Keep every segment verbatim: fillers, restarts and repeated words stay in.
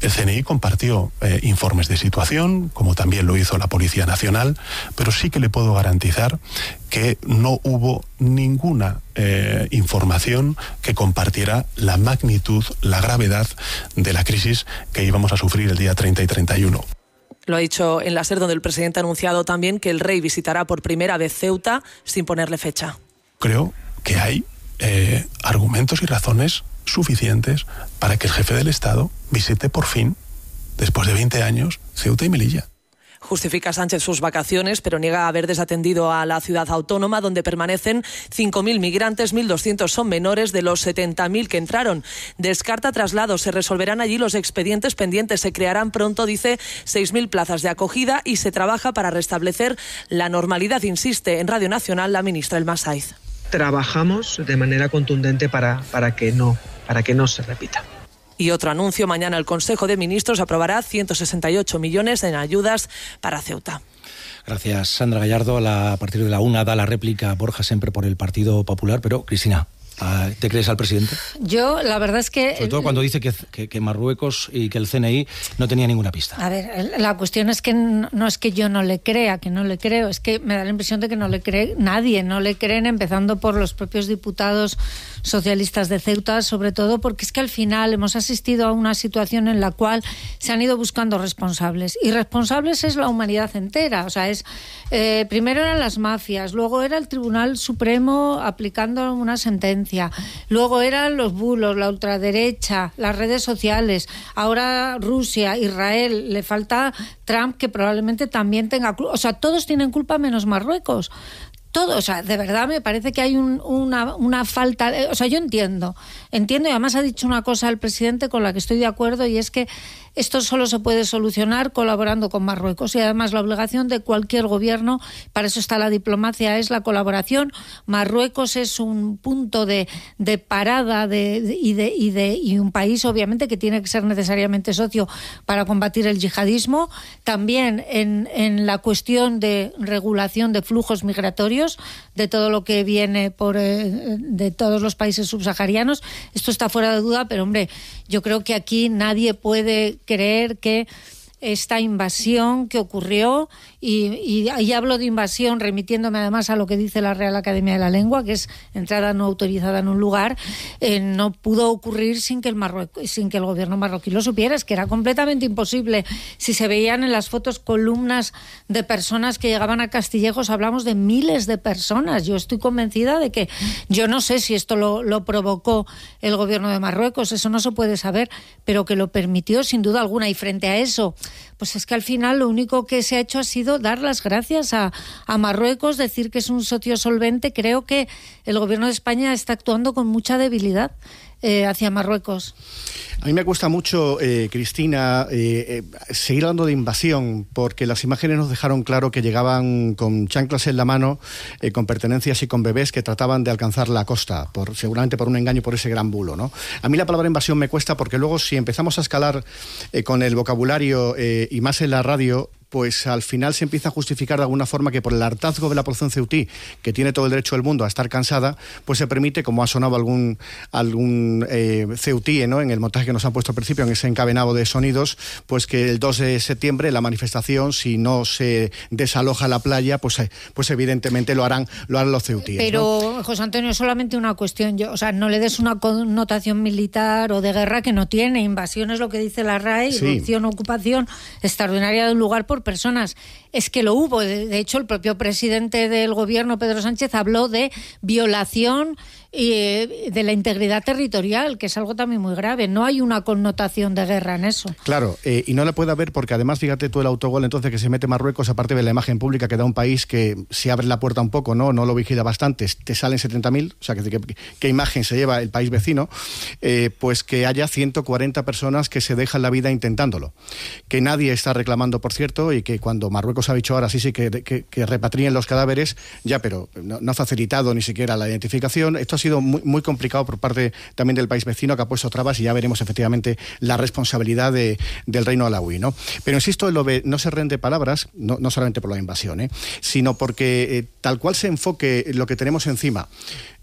El C N I compartió eh, informes de situación, como también lo hizo la Policía Nacional, pero sí que le puedo garantizar que no hubo ninguna eh, información que compartiera la magnitud, la gravedad de la crisis que íbamos a sufrir el día treinta y treinta y uno. Lo ha dicho en la SER, donde el presidente ha anunciado también que el rey visitará por primera vez Ceuta sin ponerle fecha. Creo que hay eh, argumentos y razones suficientes para que el jefe del Estado visite por fin, después de veinte años, Ceuta y Melilla. Justifica Sánchez sus vacaciones, pero niega haber desatendido a la ciudad autónoma, donde permanecen cinco mil migrantes, mil doscientos son menores de los setenta mil que entraron. Descarta traslados, se resolverán allí los expedientes pendientes, se crearán pronto, dice, seis mil plazas de acogida y se trabaja para restablecer la normalidad, insiste en Radio Nacional la ministra Elma Saiz. Trabajamos de manera contundente para, para, que no, para que no se repita. Y otro anuncio, mañana el Consejo de Ministros aprobará ciento sesenta y ocho millones en ayudas para Ceuta. Gracias, Sandra Gallardo. A, la, a partir de la una da la réplica Borja Semper por el Partido Popular, pero Cristina, ¿te crees al presidente? Yo, la verdad es que... Sobre todo cuando dice que, que, que Marruecos y que el C N I no tenía ninguna pista. A ver, la cuestión es que no, no es que yo no le crea, que no le creo, es que me da la impresión de que no le cree nadie, no le creen, empezando por los propios diputados socialistas de Ceuta, sobre todo porque es que al final hemos asistido a una situación en la cual se han ido buscando responsables, y responsables es la humanidad entera, o sea, es eh, primero eran las mafias, luego era el Tribunal Supremo aplicando una sentencia, luego eran los bulos, la ultraderecha, las redes sociales, ahora Rusia, Israel, le falta Trump, que probablemente también tenga culpa, o sea, todos tienen culpa menos Marruecos. Todo, o sea, de verdad me parece que hay un, una, una falta, de, o sea, yo entiendo, entiendo y además ha dicho una cosa el presidente con la que estoy de acuerdo, y es que esto solo se puede solucionar colaborando con Marruecos, y además la obligación de cualquier gobierno, para eso está la diplomacia, es la colaboración. Marruecos es un punto de, de parada de, de, y, de, y, de, y un país obviamente que tiene que ser necesariamente socio para combatir el yihadismo, también en, en la cuestión de regulación de flujos migratorios, de todo lo que viene por eh, de todos los países subsaharianos. Esto está fuera de duda, pero hombre, yo creo que aquí nadie puede creer que esta invasión que ocurrió, y, y, y hablo de invasión remitiéndome además a lo que dice la Real Academia de la Lengua, que es entrada no autorizada en un lugar, eh, no pudo ocurrir sin que el Marruecos, sin que el gobierno marroquí lo supiera. Es que era completamente imposible. Si se veían en las fotos columnas de personas que llegaban a Castillejos, hablamos de miles de personas. Yo estoy convencida de que, yo no sé si esto lo, lo provocó el gobierno de Marruecos, eso no se puede saber, pero que lo permitió sin duda alguna. Y frente a eso, pues es que al final lo único que se ha hecho ha sido dar las gracias a, a Marruecos, decir que es un socio solvente. Creo que el gobierno de España está actuando con mucha debilidad eh, hacia Marruecos. A mí me cuesta mucho, eh, Cristina, eh, eh, seguir hablando de invasión, porque las imágenes nos dejaron claro que llegaban con chanclas en la mano, eh, con pertenencias y con bebés que trataban de alcanzar la costa, por, seguramente por un engaño, por ese gran bulo, ¿no? A mí la palabra invasión me cuesta, porque luego si empezamos a escalar eh, con el vocabulario eh, y más en la radio, pues al final se empieza a justificar de alguna forma que por el hartazgo de la población ceutí, que tiene todo el derecho del mundo a estar cansada, pues se permite, como ha sonado algún, algún eh, ceutí, ¿no?, en el montaje que nos han puesto al principio, en ese encadenado de sonidos, pues que el dos de septiembre la manifestación, si no se desaloja la playa, pues, pues evidentemente lo harán, lo harán los ceutíes. Pero, ¿no? José Antonio, es solamente una cuestión, yo, o sea, no le des una connotación militar o de guerra que no tiene. Invasión es lo que dice la R A E, sí. Irrupción o ocupación extraordinaria de un lugar por personas. Es que lo hubo. De hecho, el propio presidente del gobierno, Pedro Sánchez, habló de violación y de la integridad territorial, que es algo también muy grave. No hay una connotación de guerra en eso. Claro, eh, y no la puede haber porque además, fíjate tú el autogol entonces que se mete Marruecos, aparte de la imagen pública que da un país que si abre la puerta un poco, no no lo vigila bastante, te salen setenta mil, o sea, que, que, ¿qué imagen se lleva el país vecino? Eh, pues que haya ciento cuarenta personas que se dejan la vida intentándolo. Que nadie está reclamando, por cierto, y que cuando Marruecos ha dicho ahora sí, sí, que, que, que repatrien los cadáveres, ya, pero no, no ha facilitado ni siquiera la identificación. Esto ha sido muy, muy complicado por parte también del país vecino, que ha puesto trabas, y ya veremos efectivamente la responsabilidad de, del reino alauí, ¿no? Pero insisto, lo ve, no se rende palabras, no, no solamente por la invasión, ¿eh? sino porque eh, tal cual se enfoque lo que tenemos encima,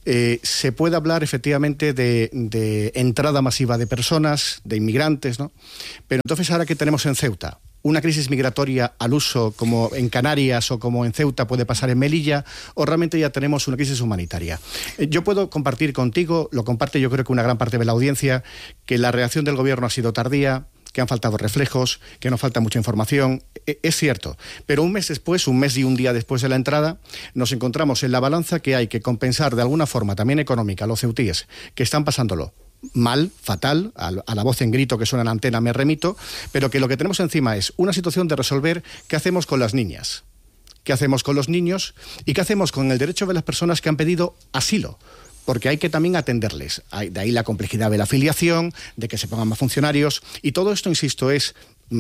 eh, se puede hablar efectivamente de, de entrada masiva de personas, de inmigrantes, ¿no? Pero entonces ahora que tenemos en Ceuta una crisis migratoria al uso como en Canarias o como en Ceuta puede pasar en Melilla, o realmente ya tenemos una crisis humanitaria. Eh, yo puedo compartir contigo, lo comparte yo creo que una gran parte de la audiencia, que la reacción del gobierno ha sido tardía, que han faltado reflejos, que nos falta mucha información. Eh, es cierto, pero un mes después, un mes y un día después de la entrada, nos encontramos en la balanza que hay que compensar de alguna forma también económica a los ceutíes que están pasándolo mal, fatal, a la voz en grito que suena en la antena me remito, pero que lo que tenemos encima es una situación de resolver qué hacemos con las niñas, qué hacemos con los niños y qué hacemos con el derecho de las personas que han pedido asilo, porque hay que también atenderles. De ahí la complejidad de la afiliación, de que se pongan más funcionarios, y todo esto, insisto, es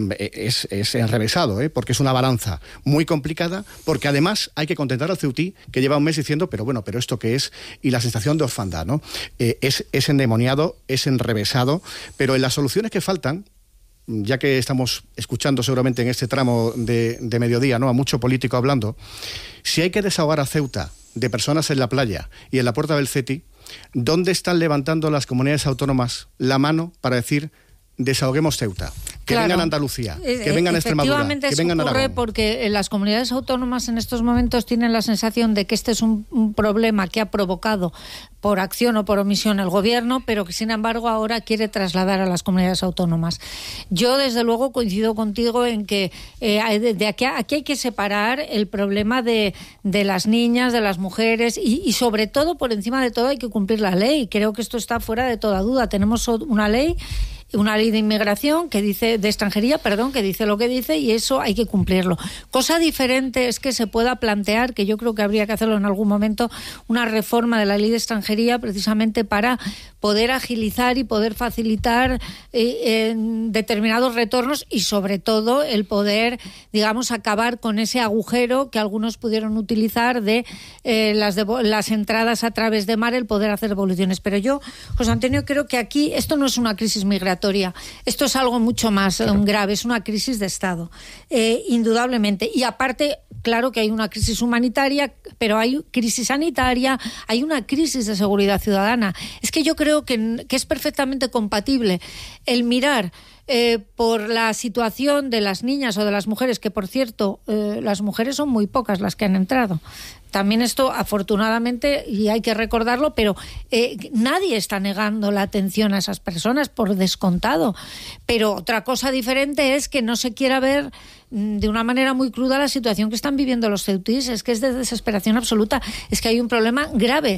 Es, es enrevesado, ¿eh? Porque es una balanza muy complicada, porque además hay que contentar al ceutí que lleva un mes diciendo, pero bueno, pero ¿esto qué es? Y la sensación de orfandad, ¿no? Eh, es, es endemoniado, es enrevesado, pero en las soluciones que faltan, ya que estamos escuchando seguramente en este tramo de, de mediodía, ¿no?, a mucho político hablando, si hay que desahogar a Ceuta de personas en la playa y en la puerta del CETI, ¿dónde están levantando las comunidades autónomas la mano para decir desahoguemos Ceuta? Que claro. vengan a Andalucía, que vengan a Extremadura, que vengan a Aragón. Porque las comunidades autónomas en estos momentos tienen la sensación de que este es un, un problema que ha provocado por acción o por omisión el gobierno, pero que sin embargo ahora quiere trasladar a las comunidades autónomas. Yo desde luego coincido contigo en que eh, de, de aquí, a, aquí hay que separar el problema de, de las niñas, de las mujeres y, y sobre todo, por encima de todo, hay que cumplir la ley. Creo que esto está fuera de toda duda. Tenemos una ley una ley de inmigración que dice, de extranjería, perdón, que dice lo que dice, y eso hay que cumplirlo. Cosa diferente es que se pueda plantear, que yo creo que habría que hacerlo en algún momento, una reforma de la ley de extranjería precisamente para poder agilizar y poder facilitar eh, en determinados retornos y sobre todo el poder, digamos, acabar con ese agujero que algunos pudieron utilizar de eh, las, de, las entradas a través de mar, el poder hacer devoluciones. Pero yo, José Antonio, creo que aquí esto no es una crisis migratoria. Esto es algo mucho más claro. um, grave, es una crisis de Estado, eh, indudablemente. Y aparte, claro que hay una crisis humanitaria, pero hay crisis sanitaria, hay una crisis de seguridad ciudadana. Es que yo creo que, que es perfectamente compatible el mirar Eh, por la situación de las niñas o de las mujeres, que por cierto, eh, las mujeres son muy pocas las que han entrado. También esto, afortunadamente, y hay que recordarlo, pero eh, nadie está negando la atención a esas personas, por descontado. Pero otra cosa diferente es que no se quiera ver de una manera muy cruda la situación que están viviendo los ceutíes. Es que es de desesperación absoluta. Es que hay un problema grave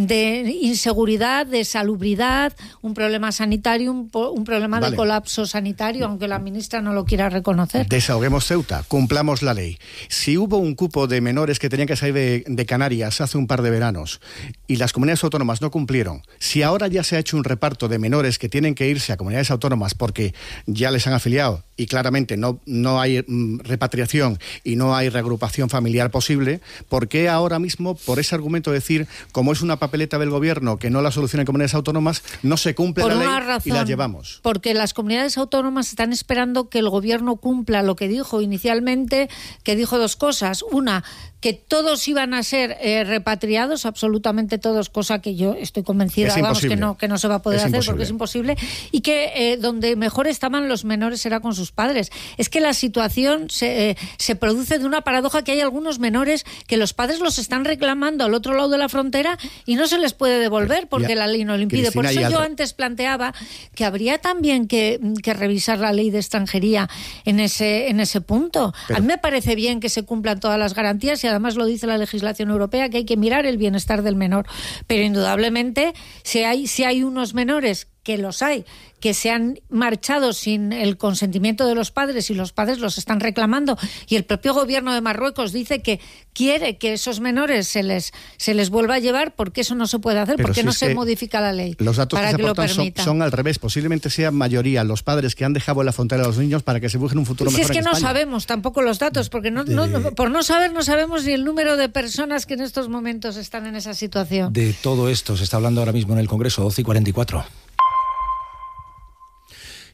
de inseguridad, de salubridad, un problema sanitario, un, un problema vale. de colapso sanitario, aunque la ministra no lo quiera reconocer. Desahoguemos Ceuta, cumplamos la ley. Si hubo un cupo de menores que tenían que salir de, de Canarias hace un par de veranos y las comunidades autónomas no cumplieron, si ahora ya se ha hecho un reparto de menores que tienen que irse a comunidades autónomas porque ya les han afiliado y claramente no, no hay repatriación y no hay reagrupación familiar posible, ¿por qué ahora mismo, por ese argumento de decir, como es una papeleta del gobierno que no la soluciona en comunidades autónomas, no se cumple por la ley razón, y la llevamos? Porque las comunidades autónomas están esperando que el gobierno cumpla lo que dijo inicialmente, que dijo dos cosas. Una, que todos iban a ser eh, repatriados, absolutamente todos, cosa que yo estoy convencida, vamos, que no, que no se va a poder es hacer imposible. Porque es imposible, y que eh, donde mejor estaban los menores era con sus padres. Es que la situación se, eh, se produce de una paradoja, que hay algunos menores que los padres los están reclamando al otro lado de la frontera y no se les puede devolver porque ya, la ley no lo impide. Cristina, Por eso yo algo. antes planteaba que habría también que, que revisar la ley de extranjería en ese, en ese punto. Pero, a mí me parece bien que se cumplan todas las garantías y además lo dice la legislación europea, que hay que mirar el bienestar del menor. Pero indudablemente, si hay, si hay unos menores, que los hay, que se han marchado sin el consentimiento de los padres y los padres los están reclamando, y el propio gobierno de Marruecos dice que quiere que esos menores se les se les vuelva a llevar, porque eso no se puede hacer, Pero porque si no se modifica la ley. Los datos para que se que aportan lo son, son al revés. Posiblemente sea mayoría los padres que han dejado en la frontera a los niños para que se busquen un futuro si mejor. Si es que en no España. sabemos tampoco los datos, porque no, de... no, por no saber no sabemos ni el número de personas que en estos momentos están en esa situación. De todo esto se está hablando ahora mismo en el Congreso, doce y cuarenta y cuatro.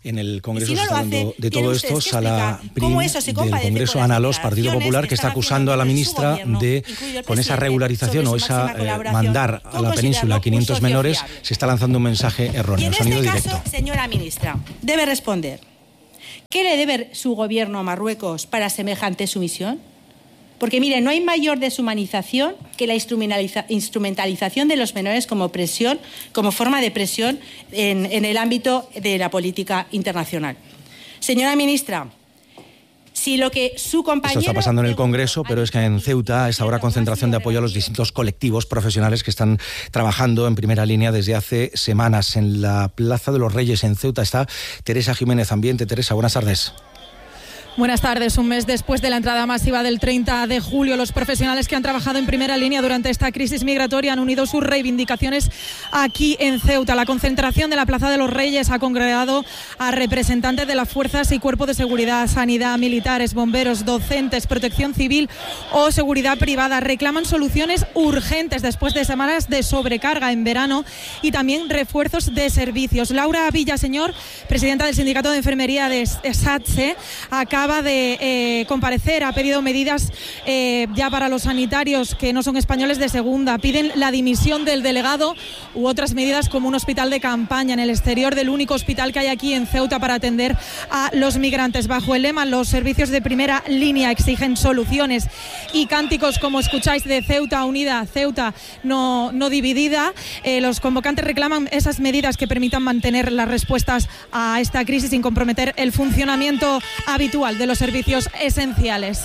en el Congreso si no se está hace, hablando de todo esto. Sala Prim del Congreso, Ana Alós, Partido Popular, que, que está acusando a la ministra gobierno, de, con esa regularización o esa eh, mandar a la península quinientos menores, fiable. Se está lanzando un mensaje erróneo. Y en Sonido este directo. caso, señora ministra, debe responder. ¿Qué le debe su gobierno a Marruecos para semejante sumisión? Porque, mire, no hay mayor deshumanización que la instrumentaliza instrumentalización de los menores como presión, como forma de presión en, en el ámbito de la política internacional. Señora ministra, si lo que su compañero... Esto está pasando en el Congreso, pero es que en Ceuta es ahora concentración de apoyo a los distintos colectivos profesionales que están trabajando en primera línea desde hace semanas. En la Plaza de los Reyes, en Ceuta, está Teresa Jiménez, Ambiente. Teresa, buenas tardes. Buenas tardes. Un mes después de la entrada masiva del treinta de julio, los profesionales que han trabajado en primera línea durante esta crisis migratoria han unido sus reivindicaciones aquí en Ceuta. La concentración de la Plaza de los Reyes ha congregado a representantes de las fuerzas y cuerpos de seguridad, sanidad, militares, bomberos, docentes, protección civil o seguridad privada. Reclaman soluciones urgentes después de semanas de sobrecarga en verano y también refuerzos de servicios. Laura Villaseñor, presidenta del Sindicato de Enfermería de SATSE, acaba de eh, comparecer, ha pedido medidas eh, ya para los sanitarios que no son españoles de segunda. Piden la dimisión del delegado u otras medidas como un hospital de campaña en el exterior del único hospital que hay aquí en Ceuta para atender a los migrantes. Bajo el lema "Los servicios de primera línea exigen soluciones", y cánticos como escucháis de Ceuta unida, Ceuta no, no dividida, eh, los convocantes reclaman esas medidas que permitan mantener las respuestas a esta crisis sin comprometer el funcionamiento habitual de los servicios esenciales.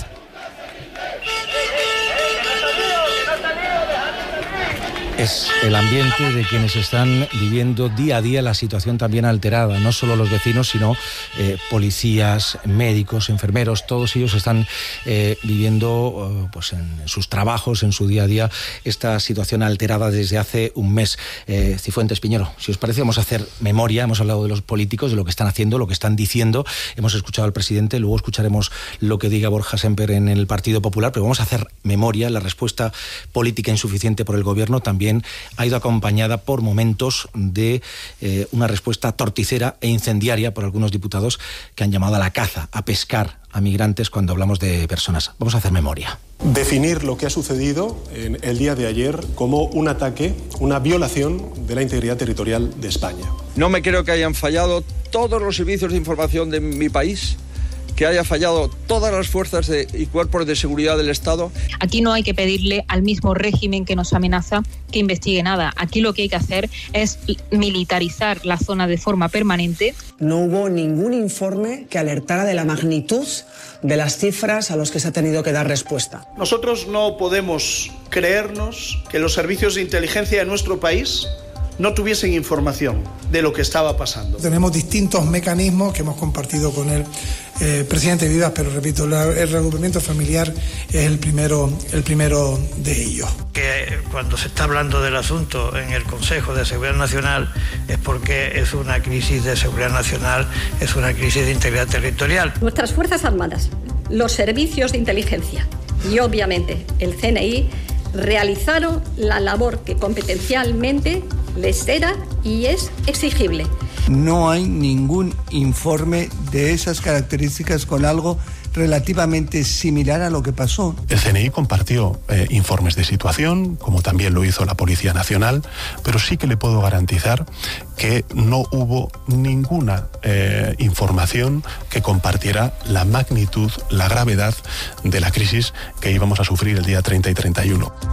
Es el ambiente de quienes están viviendo día a día la situación también alterada. No solo los vecinos, sino eh, policías, médicos, enfermeros, todos ellos están eh, viviendo eh, pues en sus trabajos, en su día a día, esta situación alterada desde hace un mes. Eh, Cifuentes, Piñero, si os parece, vamos a hacer memoria. Hemos hablado de los políticos, de lo que están haciendo, lo que están diciendo. Hemos escuchado al presidente, luego escucharemos lo que diga Borja Semper en el Partido Popular, pero vamos a hacer memoria. La respuesta política insuficiente por el gobierno también ha ido acompañada por momentos de eh, una respuesta torticera e incendiaria por algunos diputados que han llamado a la caza, a pescar a migrantes cuando hablamos de personas. Vamos a hacer memoria. Definir lo que ha sucedido en el día de ayer como un ataque, una violación de la integridad territorial de España. No me creo que hayan fallado todos los servicios de información de mi país, que haya fallado todas las fuerzas de, y cuerpos de seguridad del Estado. Aquí no hay que pedirle al mismo régimen que nos amenaza que investigue nada. Aquí lo que hay que hacer es militarizar la zona de forma permanente. No hubo ningún informe que alertara de la magnitud de las cifras a los que se ha tenido que dar respuesta. Nosotros no podemos creernos que los servicios de inteligencia de nuestro país no tuviesen información de lo que estaba pasando. Tenemos distintos mecanismos que hemos compartido con el eh, presidente Vivas, pero repito, la, el reagrupamiento familiar es el primero, el primero de ellos. Que cuando se está hablando del asunto en el Consejo de Seguridad Nacional es porque es una crisis de seguridad nacional, es una crisis de integridad territorial. Nuestras Fuerzas Armadas, los servicios de inteligencia y obviamente el C N I realizaron la labor que competencialmente les era y es exigible. No hay ningún informe de esas características con algo relativamente similar a lo que pasó. El C N I compartió eh, informes de situación, como también lo hizo la Policía Nacional, pero sí que le puedo garantizar que no hubo ninguna eh, información que compartiera la magnitud, la gravedad de la crisis que íbamos a sufrir el día treinta y treinta y uno.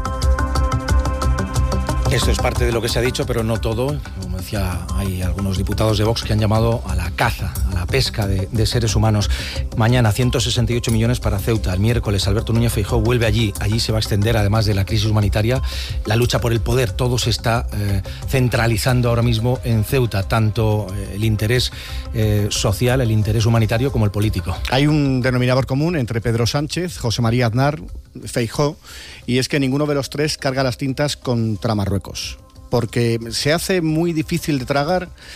Esto es parte de lo que se ha dicho, pero no todo. Como decía, hay algunos diputados de Vox que han llamado a la caza, a la pesca de, de seres humanos. Mañana, ciento sesenta y ocho millones para Ceuta. El miércoles, Alberto Núñez Feijóo vuelve allí. Allí se va a extender, además de la crisis humanitaria, la lucha por el poder. Todo se está eh, centralizando ahora mismo en Ceuta, tanto eh, el interés eh, social, el interés humanitario, como el político. Hay un denominador común entre Pedro Sánchez, José María Aznar, Feijóo, y es que ninguno de los tres carga las tintas contra Marruecos, porque se hace muy difícil de tragar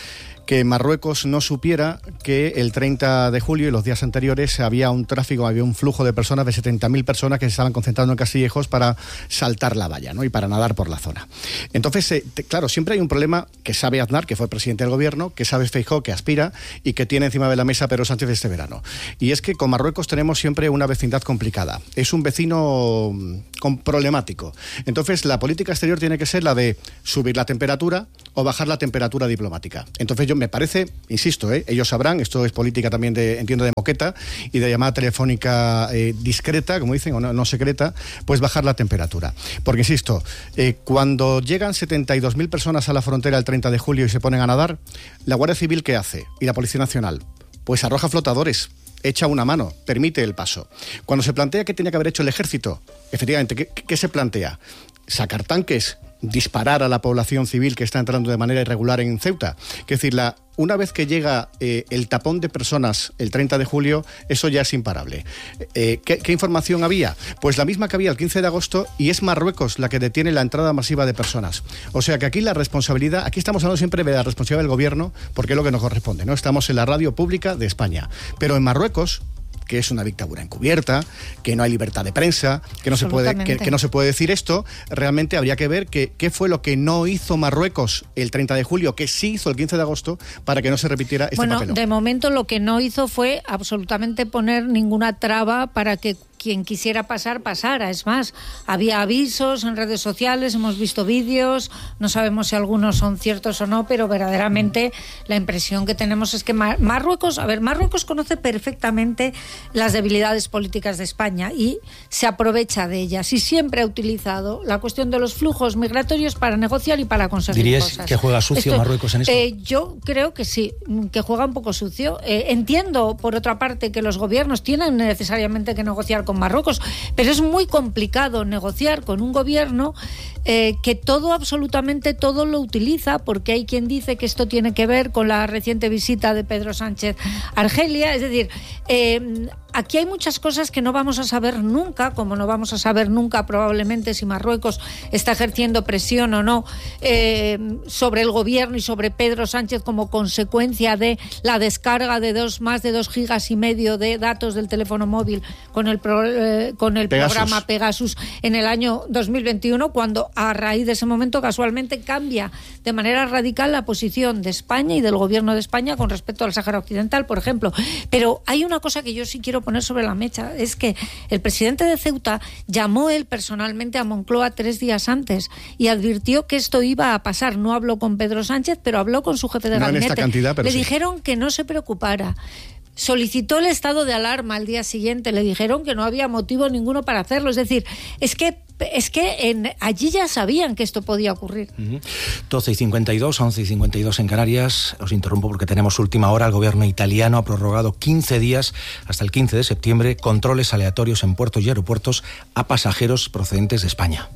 que Marruecos no supiera que el treinta de julio y los días anteriores había un tráfico, había un flujo de personas, de setenta mil personas que se estaban concentrando en Castillejos para saltar la valla, ¿no? Y para nadar por la zona. Entonces, eh, te, claro, siempre hay un problema que sabe Aznar, que fue presidente del gobierno, que sabe Feijóo, que aspira y que tiene encima de la mesa Pedro Sánchez este verano. Y es que con Marruecos tenemos siempre una vecindad complicada. Es un vecino con problemático. Entonces, la política exterior tiene que ser la de subir la temperatura o bajar la temperatura diplomática. Entonces, yo me parece, insisto, ¿eh? ellos sabrán, esto es política también, de, entiendo, de moqueta y de llamada telefónica eh, discreta, como dicen, o no, no secreta, pues bajar la temperatura. Porque, insisto, eh, cuando llegan setenta y dos mil personas a la frontera el treinta de julio y se ponen a nadar, la Guardia Civil, ¿qué hace? Y la Policía Nacional, pues arroja flotadores, echa una mano, permite el paso. Cuando se plantea qué tenía que haber hecho el ejército, efectivamente, ¿qué, qué se plantea? Sacar tanques, disparar a la población civil que está entrando de manera irregular en Ceuta. Es decir, la, una vez que llega eh, el tapón de personas el treinta de julio, eso ya es imparable. Eh, ¿qué, ¿Qué información había? Pues la misma que había el quince de agosto, y es Marruecos la que detiene la entrada masiva de personas. O sea que aquí la responsabilidad, aquí estamos hablando siempre de la responsabilidad del gobierno, porque es lo que nos corresponde, ¿no? Estamos en la radio pública de España. Pero en Marruecos, que es una dictadura encubierta, que no hay libertad de prensa, que no se puede, que, que no se puede decir esto, realmente habría que ver que, qué fue lo que no hizo Marruecos el treinta de julio, que sí hizo el quince de agosto, para que no se repitiera este bueno, papelón. De momento lo que no hizo fue absolutamente poner ninguna traba para que quien quisiera pasar, pasara. Es más, había avisos en redes sociales, hemos visto vídeos, no sabemos si algunos son ciertos o no, pero verdaderamente la impresión que tenemos es que Mar- Marruecos, a ver, Marruecos conoce perfectamente las debilidades políticas de España y se aprovecha de ellas, y siempre ha utilizado la cuestión de los flujos migratorios para negociar y para conseguir ¿Dirías cosas. que juega sucio Esto, Marruecos en eso? Eh, yo creo que sí, que juega un poco sucio. Eh, entiendo, por otra parte, que los gobiernos tienen necesariamente que negociar con Marruecos, pero es muy complicado negociar con un gobierno eh, que todo, absolutamente todo lo utiliza, porque hay quien dice que esto tiene que ver con la reciente visita de Pedro Sánchez a Argelia. Es decir, eh, aquí hay muchas cosas que no vamos a saber nunca, como no vamos a saber nunca probablemente si Marruecos está ejerciendo presión o no eh, sobre el gobierno y sobre Pedro Sánchez como consecuencia de la descarga de dos, más de dos gigas y medio de datos del teléfono móvil con el, pro, eh, con el Pegasus. programa Pegasus en el año dos mil veintiuno, cuando a raíz de ese momento casualmente cambia de manera radical la posición de España y del gobierno de España con respecto al Sáhara Occidental, por ejemplo. Pero hay una cosa que yo sí quiero poner sobre la mecha, es que el presidente de Ceuta llamó él personalmente a Moncloa tres días antes y advirtió que esto iba a pasar. No habló con Pedro Sánchez, pero habló con su jefe de no gabinete. En esta cantidad, pero Le sí. dijeron que no se preocupara. Solicitó el estado de alarma al día siguiente, le dijeron que no había motivo ninguno para hacerlo. Es decir, es que es que en, allí ya sabían que esto podía ocurrir. Uh-huh. doce y cincuenta y dos, once y cincuenta y dos en Canarias. Os interrumpo porque tenemos última hora. El gobierno italiano ha prorrogado quince días, hasta el quince de septiembre, controles aleatorios en puertos y aeropuertos a pasajeros procedentes de España.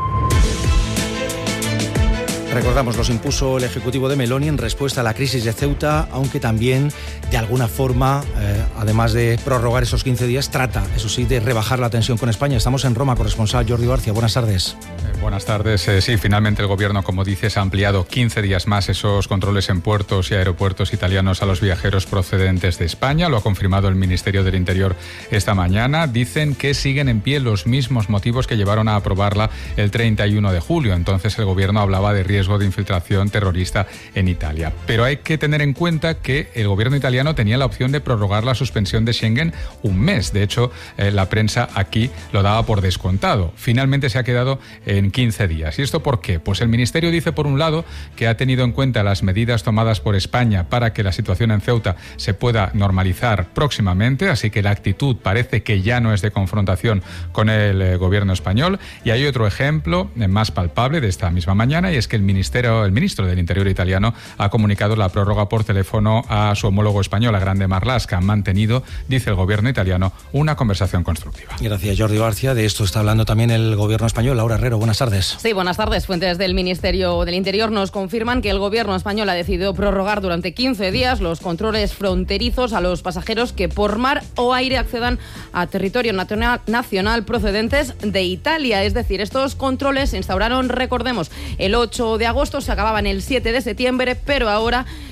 Recordamos, los impuso el Ejecutivo de Meloni en respuesta a la crisis de Ceuta, aunque también, de alguna forma, eh, además de prorrogar esos quince días, trata, eso sí, de rebajar la tensión con España. Estamos en Roma, corresponsal Jordi García. Buenas tardes. Eh, buenas tardes. Eh, sí, finalmente el Gobierno, como dices, ha ampliado quince días más esos controles en puertos y aeropuertos italianos a los viajeros procedentes de España. Lo ha confirmado el Ministerio del Interior esta mañana. Dicen que siguen en pie los mismos motivos que llevaron a aprobarla el treinta y uno de julio. Entonces el Gobierno hablaba de riesgo de infiltración terrorista en Italia. Pero hay que tener en cuenta que el gobierno italiano tenía la opción de prorrogar la suspensión de Schengen un mes. De hecho, eh, la prensa aquí lo daba por descontado. Finalmente se ha quedado en quince días. ¿Y esto por qué? Pues el Ministerio dice, por un lado, que ha tenido en cuenta las medidas tomadas por España para que la situación en Ceuta se pueda normalizar próximamente, así que la actitud parece que ya no es de confrontación con el eh, gobierno español. Y hay otro ejemplo eh, más palpable de esta misma mañana, y es que el Ministerio El ministro del Interior italiano ha comunicado la prórroga por teléfono a su homólogo español, a Grande Marlaska. Han mantenido, dice el gobierno italiano, una conversación constructiva. Gracias, Jordi García. De esto está hablando también el gobierno español. Laura Herrero, buenas tardes. Sí, buenas tardes. Fuentes del Ministerio del Interior nos confirman que el gobierno español ha decidido prorrogar durante quince días los controles fronterizos a los pasajeros que por mar o aire accedan a territorio nacional procedentes de Italia. Es decir, estos controles se instauraron, recordemos, el ocho de agosto, se acababan el siete de septiembre, pero ahora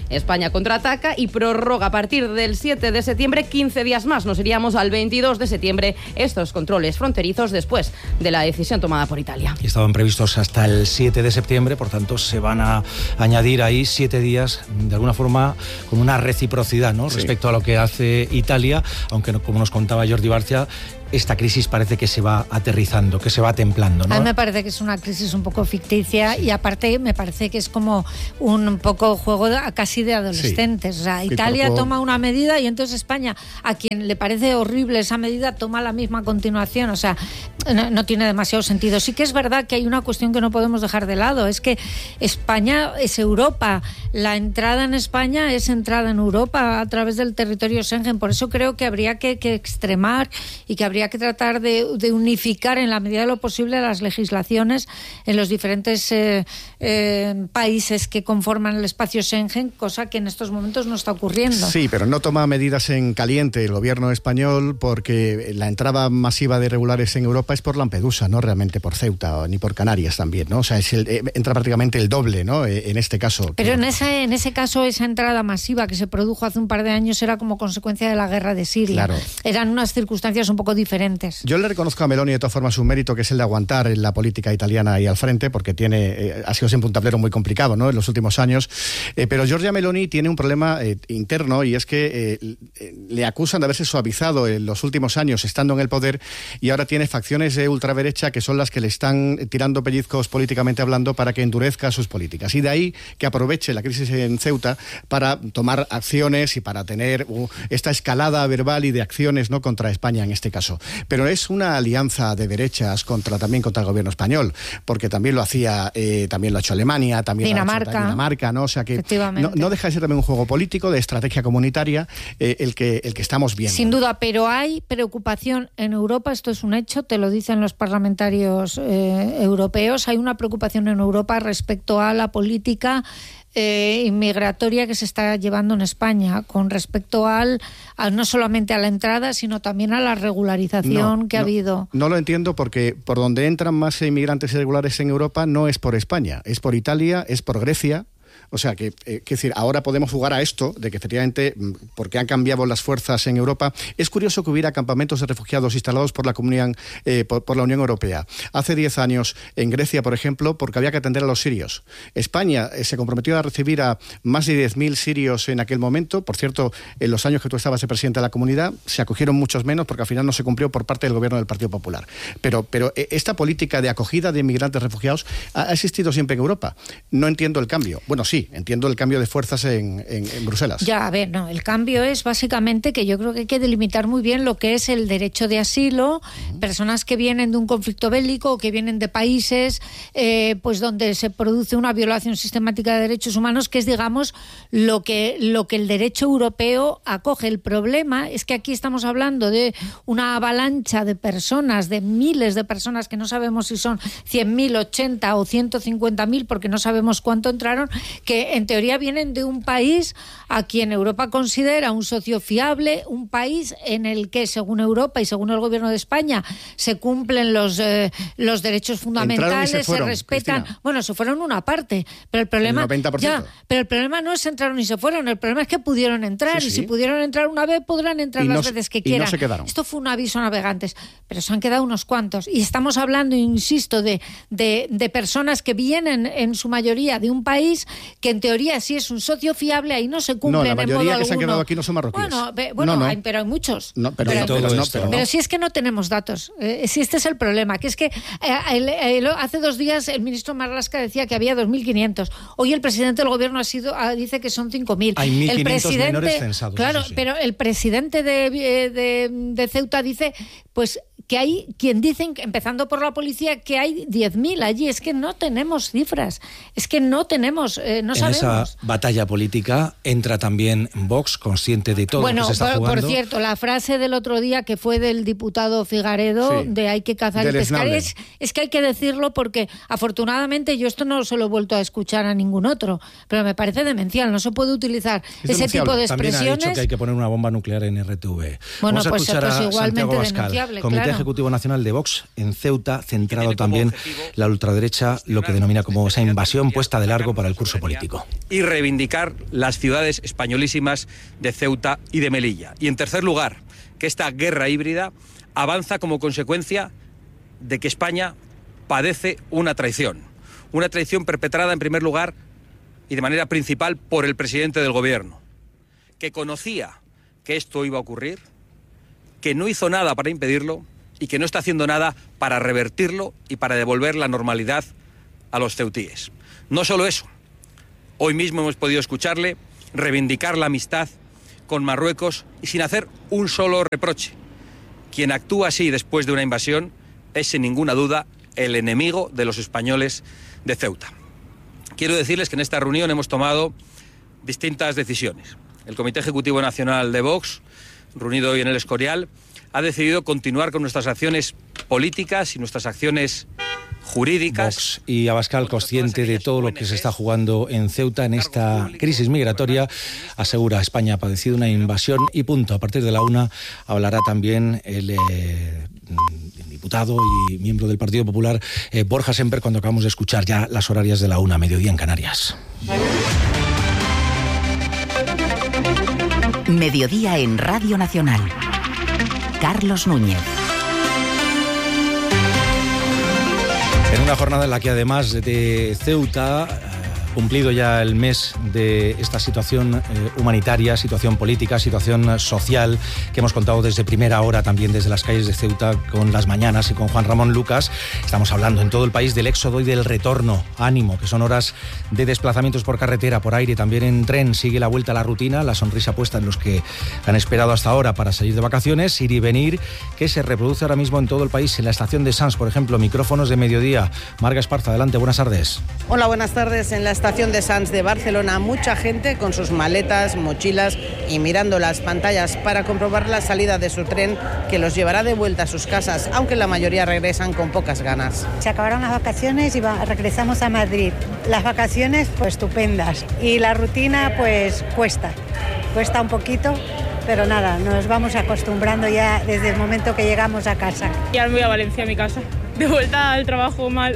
España contraataca y prorroga a partir del siete de septiembre quince días más. Nos iríamos al veintidós de septiembre estos controles fronterizos después de la decisión tomada por Italia. Y estaban previstos hasta el siete de septiembre, por tanto se van a añadir ahí siete días, de alguna forma con una reciprocidad, ¿no? Sí. Respecto a lo que hace Italia, aunque como nos contaba Jordi Barcia, esta crisis parece que se va aterrizando, que se va templando, ¿no? A mí me parece que es una crisis un poco ficticia, sí. Y aparte me parece que es como un poco juego de, casi de adolescentes. Sí. O sea, Italia poco... toma una medida y entonces España, a quien le parece horrible esa medida, toma la misma a continuación. O sea, no, no tiene demasiado sentido. Sí que es verdad que hay una cuestión que no podemos dejar de lado, es que España es Europa. La entrada en España es entrada en Europa a través del territorio Schengen. Por eso creo que habría que, que extremar y que habría que tratar de, de unificar en la medida de lo posible las legislaciones en los diferentes eh, eh, países que conforman el espacio Schengen, cosa que en estos momentos no está ocurriendo. Sí, pero no toma medidas en caliente el gobierno español, porque la entrada masiva de irregulares en Europa es por Lampedusa, no realmente por Ceuta ni por Canarias también, ¿no? O sea, es el, eh, entra prácticamente el doble, ¿no? Eh, en este caso. Pero en ese, en ese caso, esa entrada masiva que se produjo hace un par de años era como consecuencia de la guerra de Siria. Claro. Eran unas circunstancias un poco diferentes. Yo le reconozco a Meloni de todas formas un mérito, que es el de aguantar en la política italiana ahí al frente, porque tiene eh, ha sido siempre un tablero muy complicado, ¿no?, en los últimos años. Eh, pero Giorgia Meloni tiene un problema eh, interno, y es que eh, le acusan de haberse suavizado en los últimos años estando en el poder, y ahora tiene facciones de ultraderecha que son las que le están tirando pellizcos políticamente hablando para que endurezca sus políticas. Y de ahí que aproveche la crisis en Ceuta para tomar acciones y para tener uh, esta escalada verbal y de acciones, ¿no?, contra España en este caso. Pero es una alianza de derechas contra también contra el gobierno español, porque también lo hacía, eh, también lo ha hecho Alemania, también Dinamarca, lo ha hecho Dinamarca, ¿no? O sea que no, no deja de ser también un juego político de estrategia comunitaria eh, el que el que estamos viendo. Sin duda, pero hay preocupación en Europa, esto es un hecho, te lo dicen los parlamentarios eh, europeos, hay una preocupación en Europa respecto a la política Eh, inmigratoria que se está llevando en España con respecto al a, no solamente a la entrada, sino también a la regularización no, que ha no, habido. No lo entiendo, porque por donde entran más inmigrantes irregulares en Europa no es por España, es por Italia, es por Grecia. O sea, que, eh, que decir, ahora podemos jugar a esto, de que efectivamente, porque han cambiado las fuerzas en Europa. Es curioso que hubiera campamentos de refugiados instalados por la comunidad, eh, por, por la Unión Europea. Hace diez años, en Grecia, por ejemplo, porque había que atender a los sirios. España eh, se comprometió a recibir a más de diez mil sirios en aquel momento. Por cierto, en los años que tú estabas de presidente de la comunidad, se acogieron muchos menos, porque al final no se cumplió por parte del gobierno del Partido Popular. Pero, pero eh, esta política de acogida de inmigrantes refugiados ha, ha existido siempre en Europa. No entiendo el cambio. Bueno, sí, entiendo el cambio de fuerzas en, en, en Bruselas. Ya, a ver, no, el cambio es básicamente que yo creo que hay que delimitar muy bien lo que es el derecho de asilo, uh-huh. Personas que vienen de un conflicto bélico, que vienen de países eh, pues donde se produce una violación sistemática de derechos humanos, que es, digamos, lo que, lo que el derecho europeo acoge. El problema es que aquí estamos hablando de una avalancha de personas, de miles de personas, que no sabemos si son cien mil, ochenta o ciento cincuenta mil, porque no sabemos cuánto entraron, que en teoría vienen de un país a quien Europa considera un socio fiable, un país en el que, según Europa y según el gobierno de España, se cumplen los eh, los derechos fundamentales, se, fueron, se respetan. Cristina. Bueno, se fueron una parte, pero el problema el noventa por ciento. Ya, pero el problema no es entraron y se fueron, el problema es que pudieron entrar, sí, y sí. Si pudieron entrar una vez, podrán entrar y las no, veces que quieran. No se quedaron. Esto fue un aviso a navegantes, pero se han quedado unos cuantos, y estamos hablando, insisto, de, de, de personas que vienen en su mayoría de un país que en teoría sí es un socio fiable, ahí no se cumple. No, la mayoría en modo que alguno. Se han quedado aquí no son marroquíes. Bueno, be, bueno no, no. Hay, pero hay muchos. No, pero, pero, no, pero, no, pero, pero no. si es que no tenemos datos, eh, si este es el problema, que es que eh, el, el, hace dos días el ministro Marlaska decía que había dos mil quinientos. Hoy el presidente del gobierno ha sido ha, dice que son cinco mil. Hay mil quinientos el presidente, menores censados. Claro, sí. Pero el presidente de, de, de Ceuta dice, pues, que hay quien dicen, empezando por la policía, que hay diez mil allí. Es que no tenemos cifras, es que no tenemos, eh, no en sabemos. En esa batalla política entra también Vox, consciente de todo bueno, lo que se está por, jugando. Por cierto, la frase del otro día que fue del diputado Figaredo, sí, de hay que cazar y pescar, es, es que hay que decirlo, porque afortunadamente yo esto no se lo he vuelto a escuchar a ningún otro, pero me parece demencial, no se puede utilizar es ese tipo de expresiones. También ha dicho que hay que poner una bomba nuclear en R T V. Bueno, Vamos a pues, escuchar pues a igualmente Santiago Abascal, denunciable, Comité claro. Ejecutivo Nacional de Vox en Ceuta, centrado también la ultraderecha, lo que denomina como esa invasión puesta de largo para el curso político. Y reivindicar las ciudades españolísimas de Ceuta y de Melilla. Y en tercer lugar, que esta guerra híbrida avanza como consecuencia de que España padece una traición. Una traición perpetrada en primer lugar y de manera principal por el presidente del gobierno, que conocía que esto iba a ocurrir, que no hizo nada para impedirlo y que no está haciendo nada para revertirlo y para devolver la normalidad a los ceutíes. No solo eso, hoy mismo hemos podido escucharle reivindicar la amistad con Marruecos y sin hacer un solo reproche. Quien actúa así después de una invasión es sin ninguna duda el enemigo de los españoles de Ceuta. Quiero decirles que en esta reunión hemos tomado distintas decisiones. El Comité Ejecutivo Nacional de Vox, reunido hoy en El Escorial, ha decidido continuar con nuestras acciones políticas y nuestras acciones jurídicas. Vox y Abascal, consciente de todo lo que se está jugando en Ceuta en esta crisis migratoria, asegura: España ha padecido una invasión y punto. A partir de la una hablará también el, eh, el diputado y miembro del Partido Popular, eh, Borja Semper, cuando acabamos de escuchar ya las horarias de la una, mediodía en Canarias. Mediodía en Radio Nacional. Carlos Núñez. En una jornada en la que además de Ceuta, cumplido ya el mes de esta situación eh, humanitaria, situación política, situación social que hemos contado desde primera hora también desde las calles de Ceuta con Las Mañanas y con Juan Ramón Lucas, estamos hablando en todo el país del éxodo y del retorno. Ánimo, que son horas de desplazamientos por carretera, por aire, también en tren. Sigue la vuelta a la rutina, la sonrisa puesta en los que han esperado hasta ahora para salir de vacaciones, ir y venir, que se reproduce ahora mismo en todo el país. En la estación de Sants, por ejemplo, micrófonos de mediodía. Marga Esparza, adelante, buenas tardes. Hola, buenas tardes. En la estación de Sants de Barcelona, mucha gente con sus maletas, mochilas y mirando las pantallas para comprobar la salida de su tren que los llevará de vuelta a sus casas, aunque la mayoría regresan con pocas ganas. Se acabaron las vacaciones y va, regresamos a Madrid. Las vacaciones pues estupendas y la rutina pues cuesta, cuesta un poquito. Pero nada, nos vamos acostumbrando ya desde el momento que llegamos a casa. Ya me voy a Valencia, a mi casa. De vuelta al trabajo mal,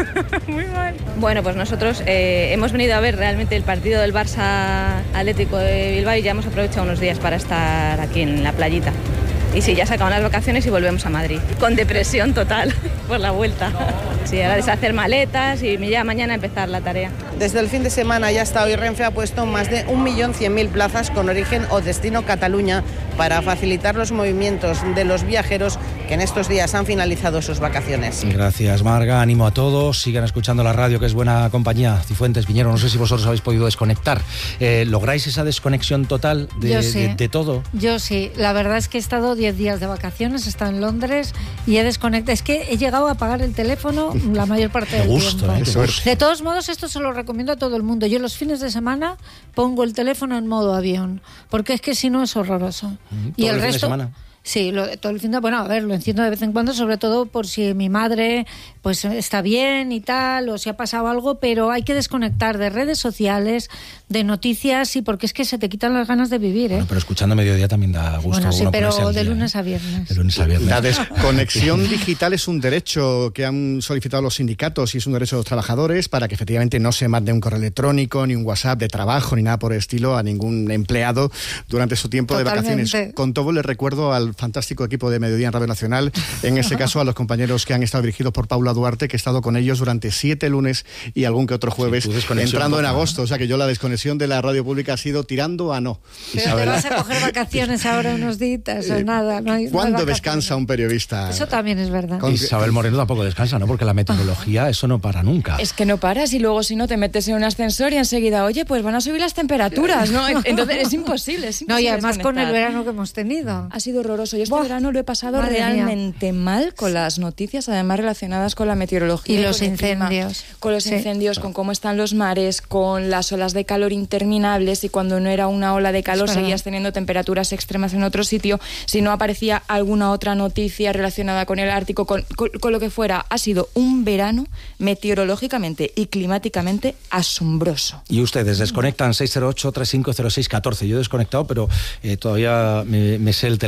muy mal. Bueno, pues nosotros eh, hemos venido a ver realmente el partido del Barça Atlético de Bilbao y ya hemos aprovechado unos días para estar aquí en la playita. Y sí, ya se acaban las vacaciones y volvemos a Madrid. Con depresión total por la vuelta. Sí, ahora deshacer maletas y ya mañana empezar la tarea. Desde el fin de semana ya hasta hoy Renfe ha puesto más de un millón cien mil plazas con origen o destino Cataluña para facilitar los movimientos de los viajeros que en estos días han finalizado sus vacaciones. Gracias, Marga. Ánimo a todos. Sigan escuchando la radio, que es buena compañía. Cifuentes, Piñero, no sé si vosotros habéis podido desconectar. Eh, ¿Lográis esa desconexión total de, Yo sí. de, de todo? Yo sí. La verdad es que he estado diez días de vacaciones, he estado en Londres y he desconectado. Es que he llegado a apagar el teléfono la mayor parte del gusto, tiempo. ¿eh? De todos modos, esto se lo recomiendo a todo el mundo. Yo los fines de semana pongo el teléfono en modo avión, porque es que si no es horroroso. Mm, y el el fin resto... de semana. Sí, lo, todo el fin de, bueno, a ver, lo enciendo de vez en cuando, sobre todo por si mi madre pues está bien y tal, o si ha pasado algo, pero hay que desconectar de redes sociales, de noticias, y porque es que se te quitan las ganas de vivir, ¿eh? Bueno, pero escuchando mediodía también da gusto. Bueno, sí, uno pero ponerse al de día, lunes ¿eh? a viernes. De lunes a viernes. La desconexión digital es un derecho que han solicitado los sindicatos y es un derecho de los trabajadores para que efectivamente no se mande un correo electrónico, ni un WhatsApp de trabajo, ni nada por el estilo a ningún empleado durante su tiempo Totalmente. de vacaciones. Con todo, les recuerdo al fantástico equipo de Mediodía en Radio Nacional, en este caso a los compañeros que han estado dirigidos por Paula Duarte, que he estado con ellos durante siete lunes y algún que otro jueves, sí, entrando en agosto. O sea que yo la desconexión de la radio pública ha sido tirando a no. Pero te vas a coger vacaciones ahora unos días o nada. No hay, ¿Cuándo no hay descansa un periodista? Eso también es verdad. Con Isabel Moreno tampoco descansa, ¿no? Porque la meteorología, eso no para nunca. Es que no paras y luego si no te metes en un ascensor y enseguida, oye, pues van a subir las temperaturas, ¿no? Entonces es imposible, es imposible. No, y además con el desconectar. verano que hemos tenido. Ha sido horroroso. Yo este Buah, verano lo he pasado madre realmente mía. mal con las noticias, además relacionadas con la meteorología. Y, y los con incendios. Clima, con los Sí. incendios, con cómo están los mares, con las olas de calor interminables, y cuando no era una ola de calor seguías teniendo temperaturas extremas en otro sitio, si no aparecía alguna otra noticia relacionada con el Ártico, con, con, con lo que fuera. Ha sido un verano meteorológicamente y climáticamente asombroso. Y ustedes desconectan seis cero ocho, tres cinco cero seis uno cuatro. Yo he desconectado, pero eh, todavía me, me sé el teléfono de Pero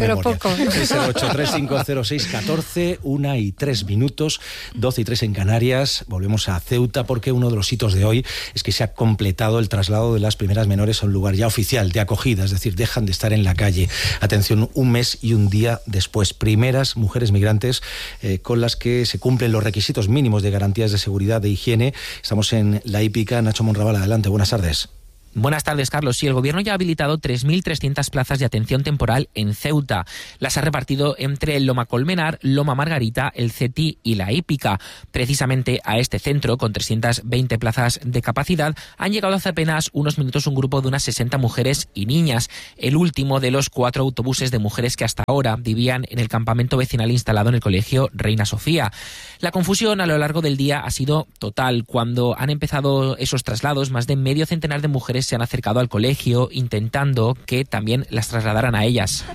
pero memoria. poco. seis cero ocho, tres cinco cero seis, uno cuatro, una y tres minutos, doce y tres en Canarias. Volvemos a Ceuta porque uno de los hitos de hoy es que se ha completado el traslado de las primeras menores a un lugar ya oficial de acogida, es decir, dejan de estar en la calle. Atención, un mes y un día después. Primeras mujeres migrantes eh, con las que se cumplen los requisitos mínimos de garantías de seguridad, de higiene. Estamos en La Hípica. Nacho Monraval, adelante, buenas tardes. Buenas tardes, Carlos. Sí, el Gobierno ya ha habilitado tres mil trescientas plazas de atención temporal en Ceuta. Las ha repartido entre Loma Colmenar, Loma Margarita, El Cetí y La Hípica. Precisamente a este centro, con trescientas veinte plazas de capacidad, han llegado hace apenas unos minutos un grupo de unas sesenta mujeres y niñas, el último de los cuatro autobuses de mujeres que hasta ahora vivían en el campamento vecinal instalado en el colegio Reina Sofía. La confusión a lo largo del día ha sido total. Cuando han empezado esos traslados, más de medio centenar de mujeres se han acercado al colegio intentando que también las trasladaran a ellas.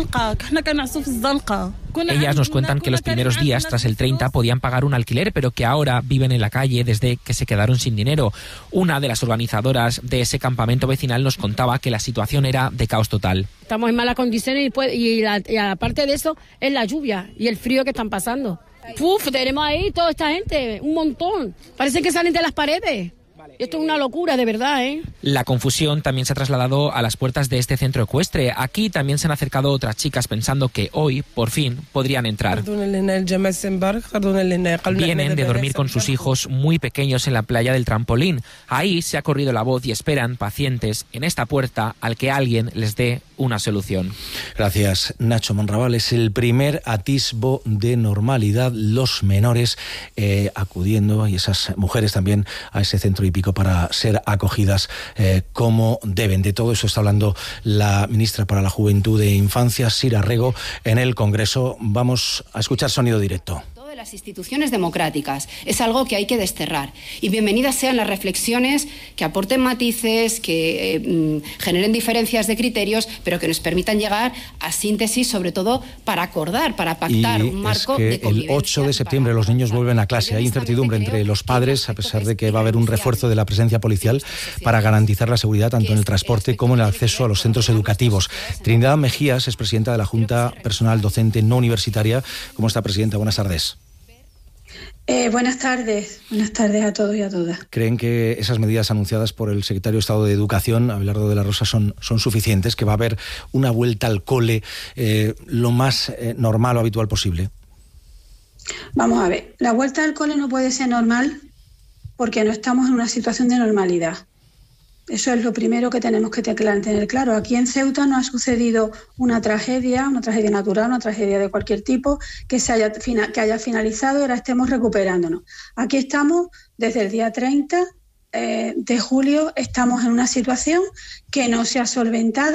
Ellas nos cuentan que los primeros días, tras el treinta, podían pagar un alquiler, pero que ahora viven en la calle desde que se quedaron sin dinero. Una de las organizadoras de ese campamento vecinal nos contaba que la situación era de caos total. Estamos en malas condiciones y, pues, y, la, y aparte de eso es la lluvia y el frío que están pasando. Puf, tenemos ahí toda esta gente, un montón. Parece que salen de las paredes. Esto es una locura, de verdad, ¿eh? La confusión también se ha trasladado a las puertas de este centro ecuestre. Aquí también se han acercado otras chicas pensando que hoy, por fin, podrían entrar. Vienen de dormir con sus hijos muy pequeños en la playa del Trampolín. Ahí se ha corrido la voz y esperan, pacientes, en esta puerta al que alguien les dé una solución. Gracias, Nacho Monraval. Es el primer atisbo de normalidad. Los menores eh, acudiendo, y esas mujeres también, a ese centro hípico para ser acogidas eh, como deben. De todo eso está hablando la ministra para la Juventud e Infancia, Sira Rego, en el Congreso. Vamos a escuchar sonido directo. De las instituciones democráticas es algo que hay que desterrar, y bienvenidas sean las reflexiones que aporten matices, que eh, generen diferencias de criterios, pero que nos permitan llegar a síntesis, sobre todo para acordar, para pactar y un marco es que de convivencia. El ocho de septiembre los niños vuelven a clase. Hay incertidumbre entre los padres, a pesar de que va a haber un refuerzo de la presencia policial para garantizar la seguridad tanto en el transporte como en el acceso a los centros educativos. Trinidad Mejías es presidenta de la Junta Personal Docente No Universitaria. ¿Cómo está, presidenta? Buenas tardes. Eh, buenas tardes, buenas tardes a todos y a todas. ¿Creen que esas medidas anunciadas por el secretario de Estado de Educación, Abelardo de la Rosa, son, son suficientes? ¿Que va a haber una vuelta al cole eh, lo más eh, normal o habitual posible? Vamos a ver, la vuelta al cole no puede ser normal porque no estamos en una situación de normalidad. Eso es lo primero que tenemos que tener claro. Aquí en Ceuta no ha sucedido una tragedia, una tragedia natural, una tragedia de cualquier tipo que se haya, que haya finalizado y ahora estemos recuperándonos. Aquí estamos desde el día treinta eh, de julio, estamos en una situación que no se ha solventado,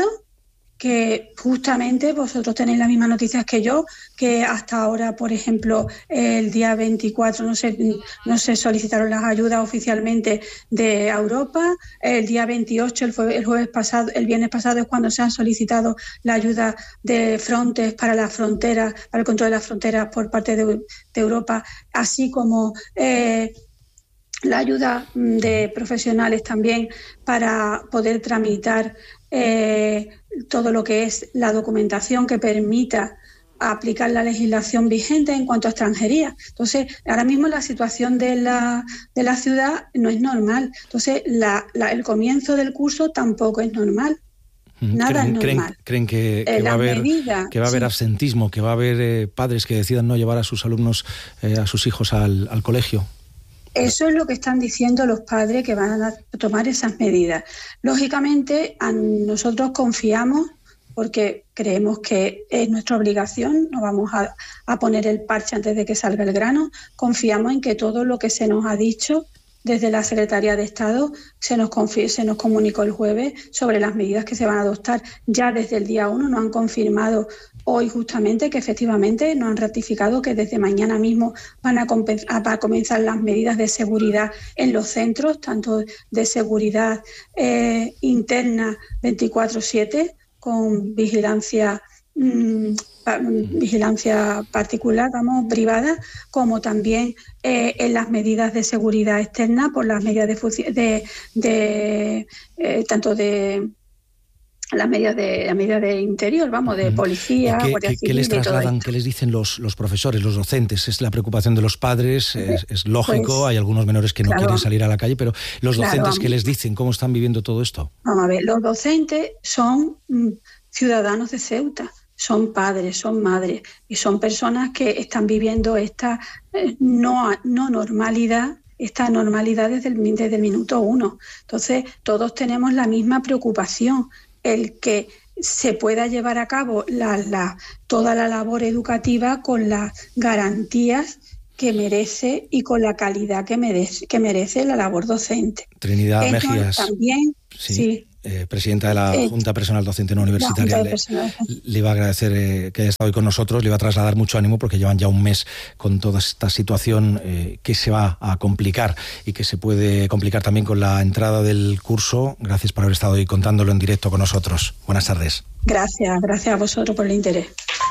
que justamente vosotros tenéis las mismas noticias que yo, que hasta ahora, por ejemplo, el día veinticuatro no se, no se solicitaron las ayudas oficialmente de Europa, el día veintiocho, el, jue, el jueves pasado, el viernes pasado es cuando se han solicitado la ayuda de Frontex para las fronteras, para el control de las fronteras por parte de, de Europa, así como eh, la ayuda de profesionales también para poder tramitar eh, todo lo que es la documentación que permita aplicar la legislación vigente en cuanto a extranjería. Entonces, ahora mismo la situación de la, de la ciudad no es normal. Entonces, la, la, el comienzo del curso tampoco es normal. Nada ¿Creen, es normal. ¿Creen, creen que, que, eh, va a haber, medida, que va a haber sí. absentismo, que va a haber eh, padres que decidan no llevar a sus alumnos, eh, a sus hijos al, al colegio? Eso es lo que están diciendo los padres que van a tomar esas medidas. Lógicamente, a nosotros confiamos porque creemos que es nuestra obligación, no vamos a, a poner el parche antes de que salga el grano. Confiamos en que todo lo que se nos ha dicho desde la Secretaría de Estado se nos, confi- se nos comunicó el jueves sobre las medidas que se van a adoptar. Ya desde el día uno nos han confirmado hoy justamente que efectivamente nos han ratificado que desde mañana mismo van a, compen- a comenzar las medidas de seguridad en los centros, tanto de seguridad eh, interna veinticuatro siete con vigilancia mmm, pa- vigilancia particular, vamos, privada, como también eh, en las medidas de seguridad externa por las medidas de, fuci- de, de eh, tanto de las medidas de la medida de interior, vamos, de policía, ¿Qué, guardia qué, civil ¿Qué les y todo trasladan, esto. qué les dicen los, los profesores, los docentes? Es la preocupación de los padres, es, es lógico, Pues, hay algunos menores que no claro. quieren salir a la calle, pero los Claro, docentes, vamos. ¿qué les dicen? ¿Cómo están viviendo todo esto? Vamos a ver, los docentes son mm, ciudadanos de Ceuta, son padres, son madres y son personas que están viviendo esta eh, no, no normalidad, esta normalidad desde el, desde el minuto uno. Entonces, todos tenemos la misma preocupación, el que se pueda llevar a cabo la, la, toda la labor educativa con las garantías que merece y con la calidad que merece, que merece la labor docente. Trinidad Ellos Mejías, también, sí, sí. Eh, presidenta de la Eh, Junta Personal Docente no Universitaria, le, personal. le iba a agradecer eh, que haya estado hoy con nosotros, le iba a trasladar mucho ánimo porque llevan ya un mes con toda esta situación eh, que se va a complicar y que se puede complicar también con la entrada del curso. Gracias por haber estado hoy contándolo en directo con nosotros. Buenas tardes. Gracias, gracias a vosotros por el interés.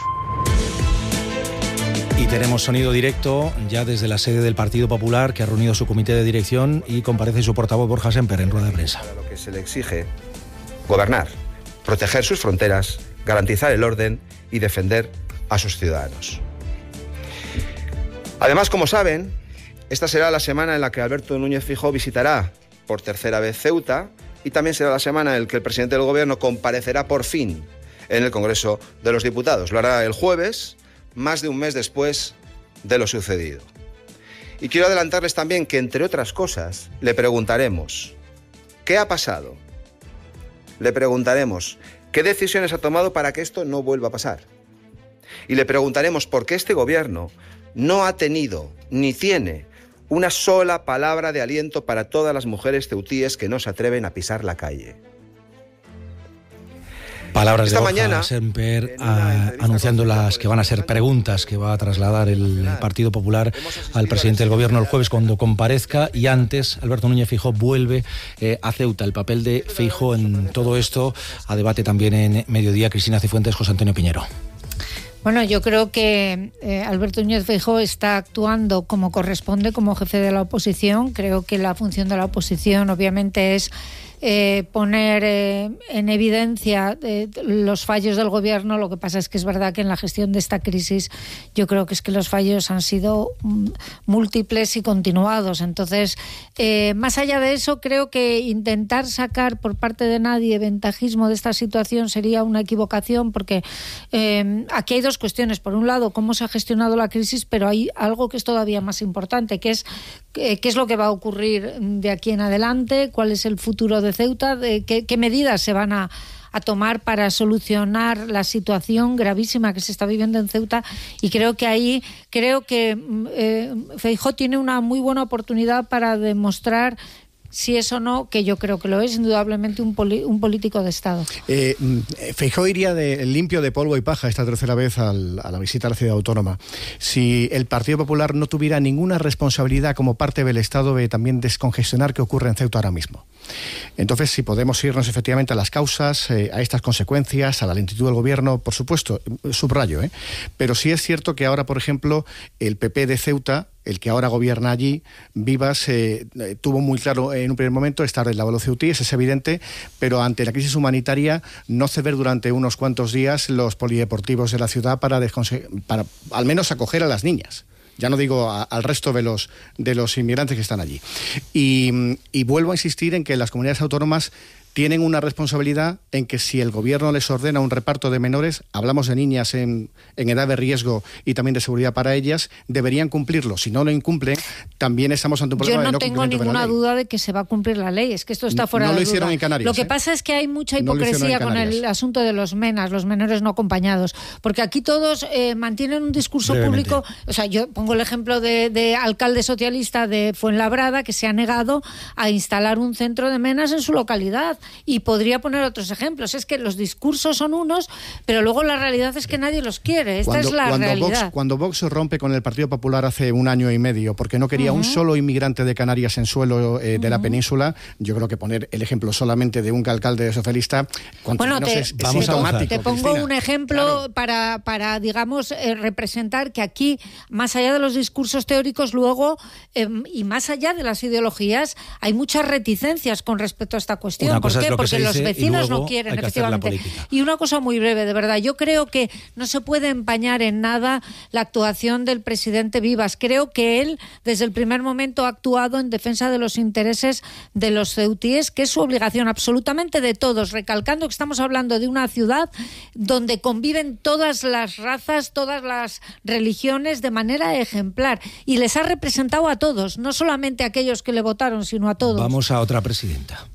Y tenemos sonido directo ya desde la sede del Partido Popular, que ha reunido su comité de dirección y comparece su portavoz Borja Semper en rueda de prensa. Lo que se le exige: gobernar, proteger sus fronteras, garantizar el orden y defender a sus ciudadanos. Además, como saben, esta será la semana en la que Alberto Núñez Feijóo visitará por tercera vez Ceuta y también será la semana en la que el presidente del Gobierno comparecerá por fin en el Congreso de los Diputados. Lo hará el jueves, más de un mes después de lo sucedido. Y quiero adelantarles también que, entre otras cosas, le preguntaremos ¿qué ha pasado? Le preguntaremos qué decisiones ha tomado para que esto no vuelva a pasar. Y le preguntaremos por qué este gobierno no ha tenido ni tiene una sola palabra de aliento para todas las mujeres ceutíes que no se atreven a pisar la calle. Palabras Esta de Borja mañana, Semper a, anunciando las que van a ser preguntas que va a trasladar el Partido Popular al presidente del Gobierno el jueves cuando comparezca, y antes Alberto Núñez Feijóo vuelve eh, a Ceuta. El papel de Feijóo en todo esto a debate también en Mediodía. Cristina Cifuentes, José Antonio Piñero. Bueno, yo creo que eh, Alberto Núñez Feijóo está actuando como corresponde como jefe de la oposición. Creo que la función de la oposición obviamente es Eh, poner eh, en evidencia eh, los fallos del gobierno. Lo que pasa es que es verdad que en la gestión de esta crisis yo creo que es que los fallos han sido mm, múltiples y continuados. Entonces, eh, más allá de eso, creo que intentar sacar por parte de nadie ventajismo de esta situación sería una equivocación, porque eh, aquí hay dos cuestiones. Por un lado, cómo se ha gestionado la crisis, pero hay algo que es todavía más importante, que es eh, qué es lo que va a ocurrir de aquí en adelante, cuál es el futuro de de Ceuta, de qué, qué medidas se van a, a tomar para solucionar la situación gravísima que se está viviendo en Ceuta. Y creo que ahí, creo que eh, Feijóo tiene una muy buena oportunidad para demostrar si es o no, que yo creo que lo es, indudablemente un, poli, un político de Estado. Eh, Feijóo iría de, limpio de polvo y paja esta tercera vez al, a la visita a la ciudad autónoma. Si el Partido Popular no tuviera ninguna responsabilidad como parte del Estado de también descongestionar qué ocurre en Ceuta ahora mismo. Entonces, si podemos irnos efectivamente a las causas, eh, a estas consecuencias, a la lentitud del gobierno, por supuesto, subrayo, ¿eh? Pero sí es cierto que ahora, por ejemplo, el P P de Ceuta, el que ahora gobierna allí, Vivas, eh, tuvo muy claro en un primer momento estar del lado de los ceutíes, es evidente, pero ante la crisis humanitaria no ceder durante unos cuantos días los polideportivos de la ciudad para, para al menos acoger a las niñas. Ya no digo a, al resto de los, de los inmigrantes que están allí. Y, y vuelvo a insistir en que las comunidades autónomas tienen una responsabilidad en que si el gobierno les ordena un reparto de menores, hablamos de niñas en, en edad de riesgo y también de seguridad para ellas, deberían cumplirlo. Si no lo incumplen, también estamos ante un problema Yo no de no tengo cumplimiento ninguna de la ley. duda de que se va a cumplir la ley. Es que esto está fuera no de lo duda. hicieron en Canarias. Lo que ¿eh? pasa es que hay mucha No lo hicieron hipocresía en con el asunto de los MENAS, los menores no acompañados. Porque aquí todos eh, mantienen un discurso Brevemente. público. O sea, yo pongo el ejemplo de, de alcalde socialista de Fuenlabrada, que se ha negado a instalar un centro de MENAS en su localidad. Y podría poner otros ejemplos. Es que los discursos son unos, pero luego la realidad es que nadie los quiere. Esta Cuando, es la cuando realidad. Vox, cuando Vox rompe con el Partido Popular hace un año y medio, porque no quería Uh-huh. un solo inmigrante de Canarias en suelo eh, de uh-huh. la península, yo creo que poner el ejemplo solamente de un alcalde socialista, cuanto bueno, menos te, es, es vamos sintomático. Te pongo Cristina. un ejemplo claro. para, para, digamos, eh, representar que aquí, más allá de los discursos teóricos, luego, eh, y más allá de las ideologías, hay muchas reticencias con respecto a esta cuestión. Una cosa cosa qué? es lo que Porque se los dice y vecinos luego no quieren, hay que hacer la efectivamente. política. Y una cosa muy breve, de verdad. Yo creo que no se puede empañar en nada la actuación del presidente Vivas. Creo que él, desde el primer momento, ha actuado en defensa de los intereses de los ceutíes, que es su obligación absolutamente de todos, recalcando que estamos hablando de una ciudad donde conviven todas las razas, todas las religiones de manera ejemplar. Y les ha representado a todos, no solamente a aquellos que le votaron, sino a todos. Vamos a otra presidenta.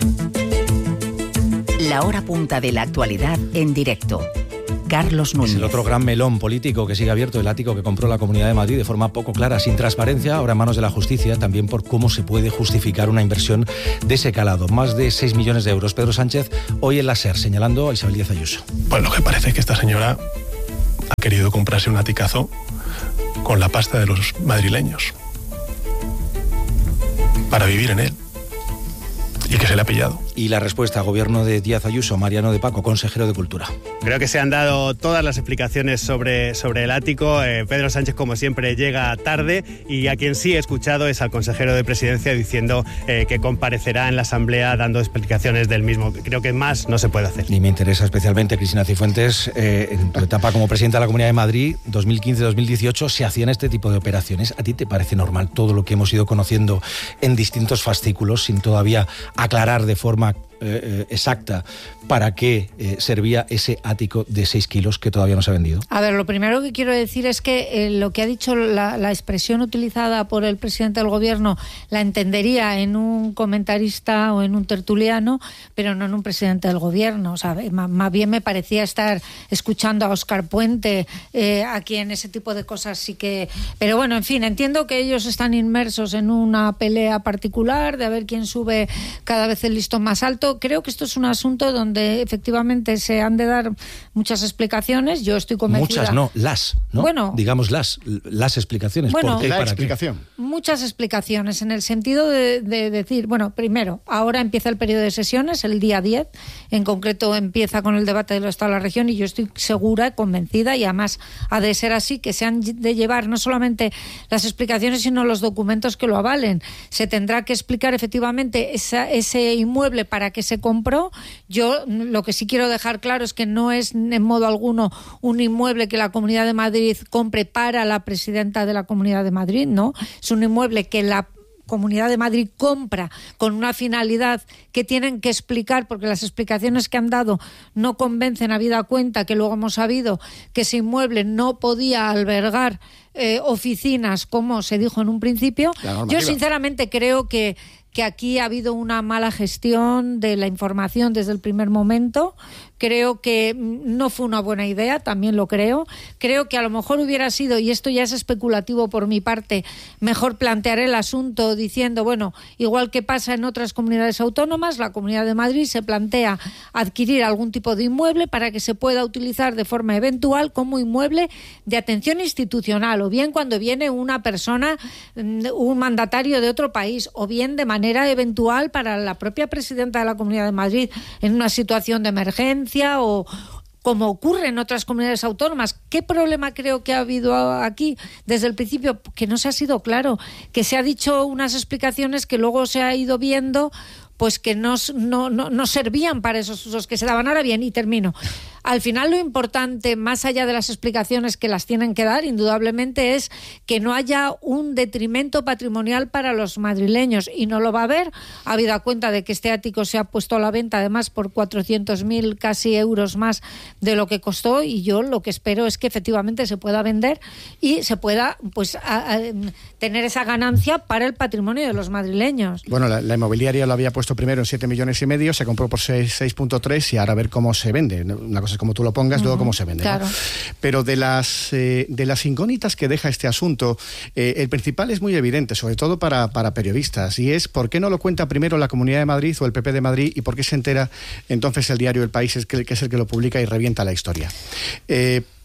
La hora punta de la actualidad en directo. Carlos Núñez. Es el otro gran melón político que sigue abierto, el ático que compró la Comunidad de Madrid de forma poco clara, sin transparencia, ahora en manos de la justicia, también por cómo se puede justificar una inversión de ese calado. Más de seis millones de euros. Pedro Sánchez hoy en la SER, señalando a Isabel Díaz Ayuso. Pues lo que parece es que esta señora ha querido comprarse un aticazo con la pasta de los madrileños para vivir en él, y que se le ha pillado. Y la respuesta, gobierno de Díaz Ayuso, Mariano de Paco, consejero de Cultura. Creo que se han dado todas las explicaciones sobre, sobre el ático. Eh, Pedro Sánchez, como siempre, llega tarde, y a quien sí he escuchado es al consejero de Presidencia diciendo eh, que comparecerá en la Asamblea dando explicaciones del mismo. Creo que más no se puede hacer. Y me interesa especialmente, Cristina Cifuentes, eh, en tu etapa como presidenta de la Comunidad de Madrid, dos mil quince dos mil dieciocho, se hacían este tipo de operaciones. ¿A ti te parece normal todo lo que hemos ido conociendo en distintos fascículos, sin todavía aclarar de forma Eh, exacta para qué eh, servía ese ático de seis kilos que todavía no se ha vendido? A ver, lo primero que quiero decir es que eh, lo que ha dicho la, la expresión utilizada por el presidente del gobierno la entendería en un comentarista o en un tertuliano, pero no en un presidente del gobierno. O sea, más, más bien me parecía estar escuchando a Óscar Puente, eh, a quien ese tipo de cosas sí que... Pero bueno, en fin, entiendo que ellos están inmersos en una pelea particular de a ver quién sube cada vez el listón más alto. Creo que esto es un asunto donde efectivamente se han de dar muchas explicaciones. Yo estoy convencida. Muchas, no, las, ¿no? Bueno, digamos las, las explicaciones. Bueno, ¿por qué y la para explicación. qué? Muchas explicaciones en el sentido de, de decir, bueno, primero, ahora empieza el periodo de sesiones, el día diez, en concreto empieza con el debate del Estado de la Región, y yo estoy segura, convencida, y además ha de ser así, que se han de llevar no solamente las explicaciones, sino los documentos que lo avalen. Se tendrá que explicar efectivamente esa, ese inmueble para que se compró. Yo lo que sí quiero dejar claro es que no es en modo alguno un inmueble que la Comunidad de Madrid compre para la presidenta de la Comunidad de Madrid, no. Es un inmueble que la Comunidad de Madrid compra con una finalidad que tienen que explicar, porque las explicaciones que han dado no convencen, habida cuenta que luego hemos sabido que ese inmueble no podía albergar eh, oficinas, como se dijo en un principio. Yo sinceramente creo que que aquí ha habido una mala gestión de la información desde el primer momento. Creo que no fue una buena idea, también lo creo. Creo que a lo mejor hubiera sido, y esto ya es especulativo por mi parte, mejor plantear el asunto diciendo, bueno, igual que pasa en otras comunidades autónomas, la Comunidad de Madrid se plantea adquirir algún tipo de inmueble para que se pueda utilizar de forma eventual como inmueble de atención institucional, o bien cuando viene una persona, un mandatario de otro país, o bien de manera eventual para la propia presidenta de la Comunidad de Madrid en una situación de emergencia, o como ocurre en otras comunidades autónomas. ¿Qué problema creo que ha habido aquí desde el principio? Que no se ha sido claro, que se ha dicho unas explicaciones que luego se ha ido viendo pues que no, no, no, no servían para esos usos que se daban. Ahora bien, y termino, al final lo importante, más allá de las explicaciones que las tienen que dar, indudablemente, es que no haya un detrimento patrimonial para los madrileños, y no lo va a haber, habida cuenta de que este ático se ha puesto a la venta además por cuatrocientos mil casi euros más de lo que costó, y yo lo que espero es que efectivamente se pueda vender y se pueda pues a, a, tener esa ganancia para el patrimonio de los madrileños. Bueno, la, la inmobiliaria lo había puesto primero en siete millones y medio, se compró por seis punto tres, y ahora a ver cómo se vende. Una cosa es como tú lo pongas, uh-huh. luego cómo se vende. Claro. ¿no? Pero de las eh, de las incógnitas que deja este asunto, eh, el principal es muy evidente, sobre todo para, para periodistas, y es ¿por qué no lo cuenta primero la Comunidad de Madrid o el P P de Madrid, y por qué se entera entonces el diario El País, es que, que es el que lo publica y revienta la historia? Eh,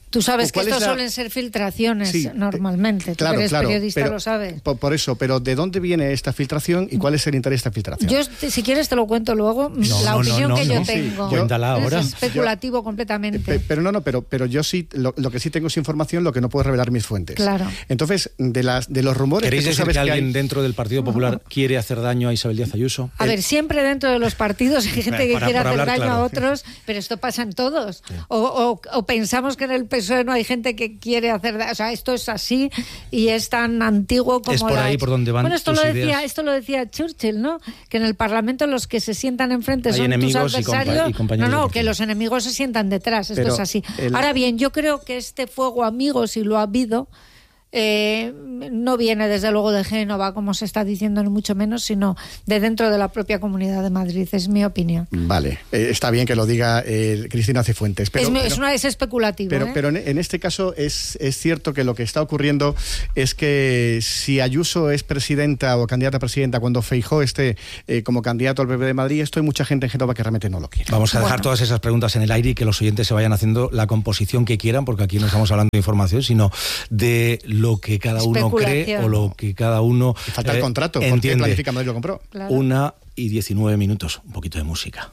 Tú sabes que ¿Cuál es estos la- suelen ser filtraciones Sí, normalmente. Tú Claro, que eres claro, periodista pero- lo sabes. Por, por eso, pero ¿de dónde viene esta filtración y cuál es el interés de esta filtración? Yo, te- si quieres, te lo cuento luego. No, la no, opinión no, que no, yo no. tengo. Sí, cuéntala es ahora. especulativo completamente. Pe- Pero no, no, pero, pero yo sí, lo, lo que sí tengo es información, lo que no puedo revelar mis fuentes. Claro. Entonces, de las de los rumores ¿Queréis que tú decir sabes que que alguien hay- dentro del Partido Popular quiere hacer daño a Isabel Díaz Ayuso? A ver, siempre dentro de los partidos hay gente que Para- quiere para hacer hablar daño claro. a otros, pero esto pasa en todos. O, o- o pensamos que en el P S O E no hay gente que quiere hacer daño. O sea, esto es así y es tan antiguo como Es por la- ahí por donde van Bueno, esto tus lo decía, ideas. esto lo decía Churchill, ¿no? Que en el Parlamento los que se sientan enfrente Hay son tus enemigos y compa- adversarios. y compañeros no, de no, partido. que los enemigos se sientan detrás. Esto Pero es así. el- Ahora bien, yo creo que este fuego amigo, si lo ha habido, eh, no viene desde luego de Génova, como se está diciendo, ni mucho menos, sino de dentro de la propia Comunidad de Madrid. Es mi opinión. Vale, eh, está bien que lo diga eh, Cristina Cifuentes. Pero, es, mi- pero- es, una, es especulativo. Pero, ¿eh? pero en, en este caso es, es cierto que lo que está ocurriendo es que si Ayuso es presidenta o candidata a presidenta cuando Feijóo esté eh, como candidato al P P de Madrid, esto hay mucha gente en Génova que realmente no lo quiere. Vamos a dejar Bueno. todas esas preguntas en el aire y que los oyentes se vayan haciendo la composición que quieran, porque aquí no estamos hablando de información, sino de lo que cada uno cree Especulación. o lo que cada uno Y falta el eh, contrato, ¿por qué entiende. Planifica Madrid lo compró? Claro. Una y diecinueve minutos, un poquito de música.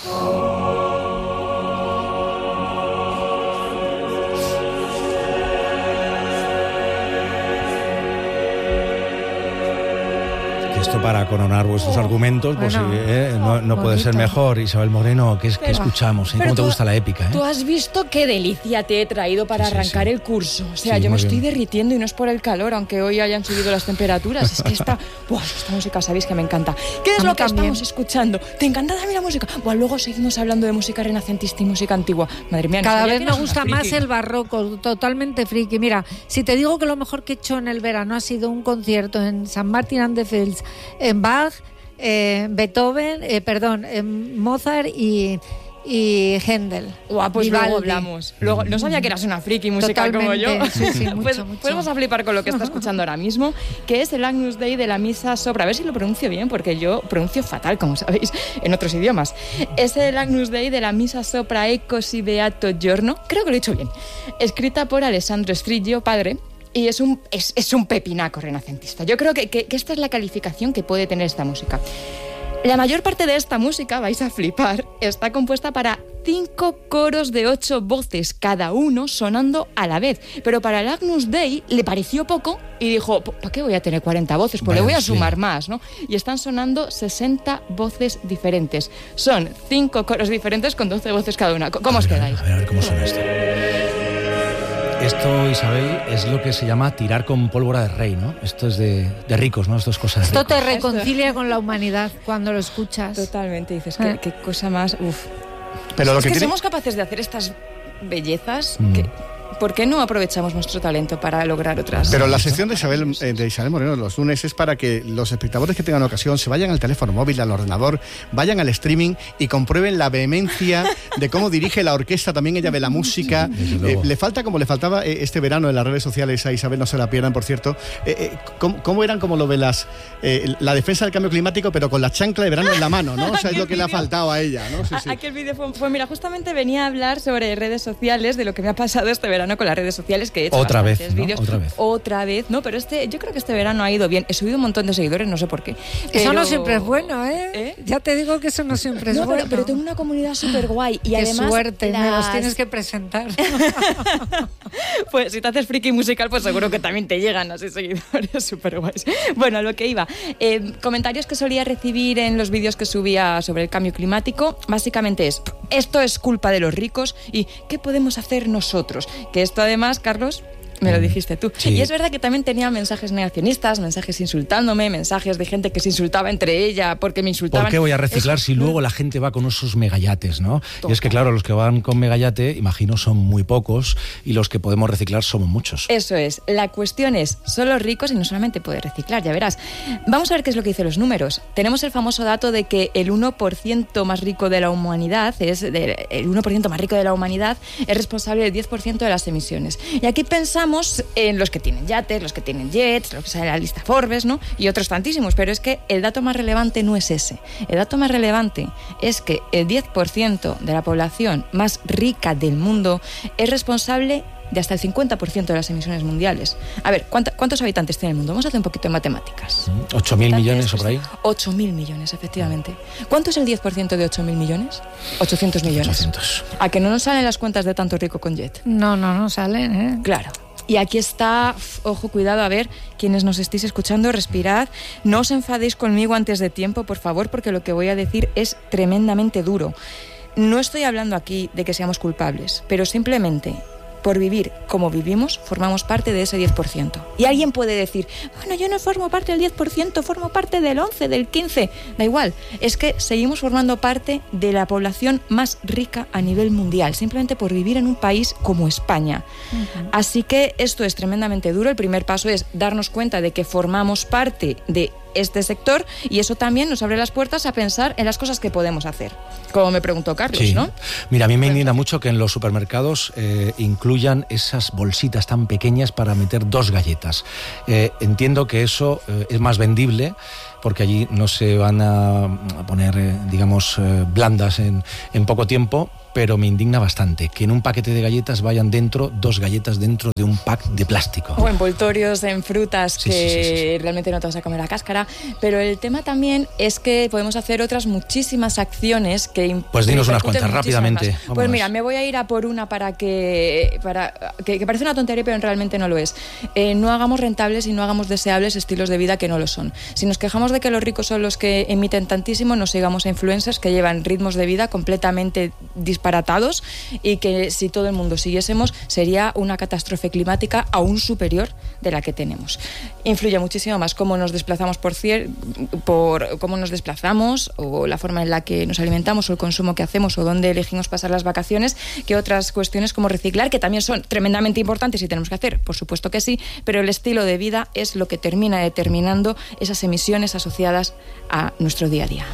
Esto para coronar vuestros argumentos, pues bueno, eh, no, no puede ser bonito. mejor. Isabel Moreno, ¿qué, es- qué Pero- escuchamos? ¿Eh? pero ¿Cómo te tú- gusta la épica? ¿eh? Tú has visto qué delicia te he traído para Sí, sí, arrancar sí. el curso. O sea, Sí, yo me muy estoy bien. derritiendo y no es por el calor, aunque hoy hayan subido las temperaturas. Es que esta, buah, esta música sabéis que me encanta. ¿Qué es A lo mí que también. estamos escuchando? ¿Te encanta también la música? Buah, luego seguimos hablando de música renacentista y música antigua. Madre mía, no Cada sabía vez que me eras gusta una más friki. el barroco, totalmente friki. Mira, si te digo que lo mejor que he hecho en el verano ha sido un concierto en San Martin and the Fields, en Bach, eh, Beethoven, eh, perdón, en Mozart y, y Händel. Guau, pues Vivaldi. luego hablamos. Luego, no sabía que eras una friki musical como yo. Totalmente, sí, sí, mucho, pues, mucho. pues vamos a flipar con lo que está escuchando ahora mismo, que es el Agnus Dei de la Misa Sopra. A ver si lo pronuncio bien, porque yo pronuncio fatal, como sabéis, en otros idiomas. Es el Agnus Dei de la Misa Sopra Ecco si Beato Giorno. Creo que lo he dicho bien. Escrita por Alessandro Striggio, padre. Y es un, es, es un pepinaco renacentista. Yo creo que, que, que esta es la calificación que puede tener esta música. La mayor parte de esta música, vais a flipar, está compuesta para cinco coros de ocho voces, cada uno sonando a la vez. Pero para el Agnus Dei le pareció poco y dijo, ¿para qué voy a tener cuarenta voces? Pues Vaya, le voy a sí. sumar más, ¿no? Y están sonando sesenta voces diferentes. Son cinco coros diferentes con doce voces cada una. ¿Cómo os quedáis? A ver, a ver cómo suena esto. Esto, Isabel, es lo que se llama tirar con pólvora de rey, ¿no? Esto es de, de ricos, ¿no? Esto es cosa de Esto ricos. te reconcilia con la humanidad cuando lo escuchas. Totalmente, dices, Eh. qué, qué cosa más... Uf. Pero lo es que que tiene- somos capaces de hacer estas bellezas. Mm. Que, ¿por qué no aprovechamos nuestro talento para lograr otras? Pero la sección de Isabel, eh, de Isabel Moreno los lunes es para que los espectadores que tengan ocasión se vayan al teléfono móvil, al ordenador, vayan al streaming y comprueben la vehemencia de cómo dirige la orquesta. También ella ve la música. Eh, le falta como le faltaba eh, este verano en las redes sociales a Isabel, no se la pierdan, por cierto. Eh, eh, ¿cómo, cómo eran como lo ve las eh, la defensa del cambio climático, pero con la chancla de verano en la mano, ¿no? O sea, es lo que le ha faltado a ella, ¿no? Sí, sí. Aquel vídeo fue, fue, mira, justamente venía a hablar sobre redes sociales, de lo que me ha pasado este verano con las redes sociales, que he hecho Otra vez, bastantes ¿no? vídeos. Otra vez. Otra vez, no, pero este, yo creo que este verano ha ido bien. He subido un montón de seguidores, no sé por qué. Eso pero- no siempre es bueno, ¿eh? ¿Eh? Ya te digo que eso no siempre es No, bueno. pero, pero tengo una comunidad súper guay. Y Qué además, suerte, me los las- tienes que presentar. Pues si te haces friki musical, pues seguro que también te llegan así seguidores súper guays. Bueno, a lo que iba. Eh, comentarios que solía recibir en los vídeos que subía sobre el cambio climático, básicamente es, esto es culpa de los ricos y ¿qué podemos hacer nosotros? Que esto además, Carlos... Me lo dijiste tú. Sí. Y es verdad que también tenía mensajes negacionistas, mensajes insultándome, mensajes de gente que se insultaba entre ella porque me insultaban. ¿Por qué voy a reciclar Eso- si luego la gente va con esos megayates, ¿no? Y es que, claro, los que van con megayate, imagino, son muy pocos y los que podemos reciclar somos muchos. Eso es. La cuestión es, son los ricos y no solamente puedes reciclar, ya verás. Vamos a ver qué es lo que dicen los números. Tenemos el famoso dato de que el uno por ciento más rico de la humanidad es de- el uno por ciento más rico de la humanidad es responsable del diez por ciento de las emisiones. Y aquí pensamos en los que tienen yates, los que tienen jets, los que salen en la lista Forbes, ¿no? Y otros tantísimos, pero es que el dato más relevante no es ese. El dato más relevante es que el diez por ciento de la población más rica del mundo es responsable de hasta el cincuenta por ciento de las emisiones mundiales. A ver, ¿cuántos habitantes tiene el mundo? Vamos a hacer un poquito de matemáticas. ¿ocho mil millones o por ahí? ocho mil millones, efectivamente. ¿Cuánto es el diez por ciento de ocho mil millones? ochocientos millones. ochocientos. ¿A que no nos salen las cuentas de tanto rico con jet? No, no, no salen, ¿eh? Claro. Y aquí está, ojo, cuidado, a ver, quienes nos estéis escuchando, respirad, no os enfadéis conmigo antes de tiempo, por favor, porque lo que voy a decir es tremendamente duro. No estoy hablando aquí de que seamos culpables, pero simplemente por vivir como vivimos, formamos parte de ese diez por ciento. Y alguien puede decir, bueno, yo no formo parte del diez por ciento, formo parte del once por ciento, del quince por ciento. Da igual, es que seguimos formando parte de la población más rica a nivel mundial, simplemente por vivir en un país como España. Uh-huh. Así que esto es tremendamente duro. El primer paso es darnos cuenta de que formamos parte de este sector, y eso también nos abre las puertas a pensar en las cosas que podemos hacer, como me preguntó Carlos, sí. ¿no? Mira, a mí me indigna mucho que en los supermercados eh, incluyan esas bolsitas tan pequeñas para meter dos galletas. Eh, entiendo que eso eh, es más vendible, porque allí no se van a poner, eh, digamos, eh, blandas en, en poco tiempo, pero me indigna bastante que en un paquete de galletas vayan dentro dos galletas dentro de un pack de plástico. O envoltorios en frutas sí, que sí, sí, sí. realmente no te vas a comer la cáscara. Pero el tema también es que podemos hacer otras muchísimas acciones que... Pues dinos unas cuantas rápidamente. Pues mira, me voy a ir a por una para que... Para, que, que parece una tontería, pero realmente no lo es. Eh, no hagamos rentables y no hagamos deseables estilos de vida que no lo son. Si nos quejamos de que los ricos son los que emiten tantísimo, no sigamos a influencers que llevan ritmos de vida completamente disparatados y que si todo el mundo siguiésemos sería una catástrofe climática aún superior de la que tenemos. Influye muchísimo más cómo nos desplazamos por, cier- por cómo nos desplazamos o la forma en la que nos alimentamos o el consumo que hacemos o dónde elegimos pasar las vacaciones, que otras cuestiones como reciclar, que también son tremendamente importantes y tenemos que hacer, por supuesto que sí, pero el estilo de vida es lo que termina determinando esas emisiones asociadas a nuestro día a día.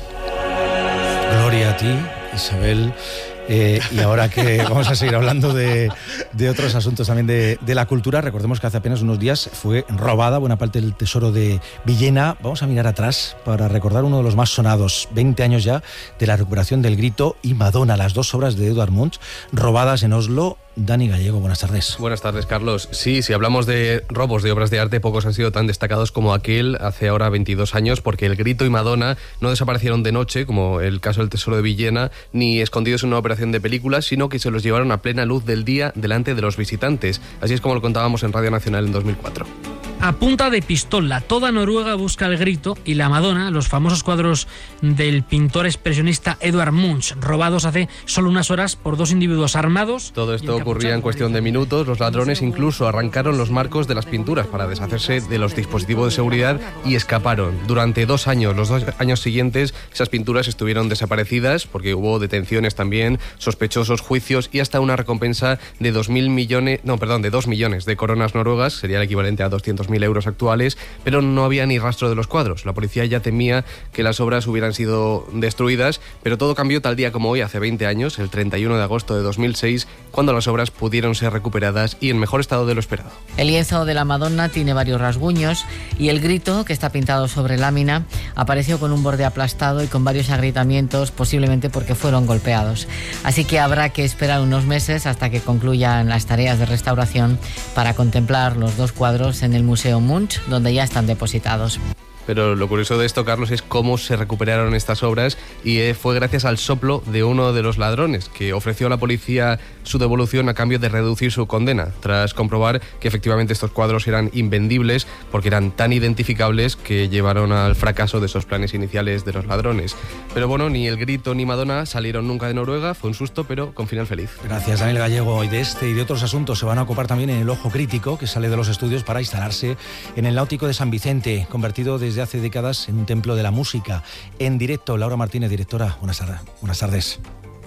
Gloria a ti, Isabel. Eh, y ahora que vamos a seguir hablando de, de otros asuntos también de, de la cultura, recordemos que hace apenas unos días fue robada buena parte del tesoro de Villena. Vamos a mirar atrás para recordar uno de los más sonados, veinte años ya, de la recuperación del Grito y Madonna, las dos obras de Edvard Munch, robadas en Oslo. Dani Gallego, buenas tardes. Buenas tardes, Carlos. Sí, si hablamos de robos de obras de arte, pocos han sido tan destacados como aquel hace ahora veintidós años, porque el Grito y Madonna no desaparecieron de noche, como el caso del tesoro de Villena, ni escondidos en una operación de películas, sino que se los llevaron a plena luz del día delante de los visitantes. Así es como lo contábamos en Radio Nacional en dos mil cuatro. A punta de pistola, toda Noruega busca el Grito y la Madonna, los famosos cuadros del pintor expresionista Edvard Munch, robados hace solo unas horas por dos individuos armados. Todo esto ocurría en cuestión de minutos. Los ladrones incluso arrancaron los marcos de las pinturas para deshacerse de los dispositivos de seguridad y escaparon. Durante dos años, los dos años siguientes, esas pinturas estuvieron desaparecidas porque hubo detenciones también, sospechosos, juicios y hasta una recompensa de dos mil millones, no, perdón, de dos millones de coronas noruegas, sería el equivalente a doscientos mil euros actuales, pero no había ni rastro de los cuadros. La policía ya temía que las obras hubieran sido destruidas, pero todo cambió tal día como hoy, hace veinte años, el treinta y uno de agosto de dos mil seis, cuando las obras pudieron ser recuperadas y en mejor estado de lo esperado. El lienzo de la Madonna tiene varios rasguños y el Grito, que está pintado sobre lámina, apareció con un borde aplastado y con varios agrietamientos, posiblemente porque fueron golpeados. Así que habrá que esperar unos meses hasta que concluyan las tareas de restauración para contemplar los dos cuadros en el Museo Munch, donde ya están depositados. Pero lo curioso de esto, Carlos, es cómo se recuperaron estas obras y eh, fue gracias al soplo de uno de los ladrones que ofreció a la policía su devolución a cambio de reducir su condena, tras comprobar que efectivamente estos cuadros eran invendibles porque eran tan identificables que llevaron al fracaso de esos planes iniciales de los ladrones. Pero bueno, ni el Grito ni Madonna salieron nunca de Noruega, fue un susto, pero con final feliz. Gracias, Daniel Gallego. Y de este y de otros asuntos se van a ocupar también en el Ojo Crítico, que sale de los estudios para instalarse en el Náutico de San Vicente, convertido desde hace décadas en un templo de la música. En directo, Laura Martínez, directora. Buenas tardes. Buenas tardes.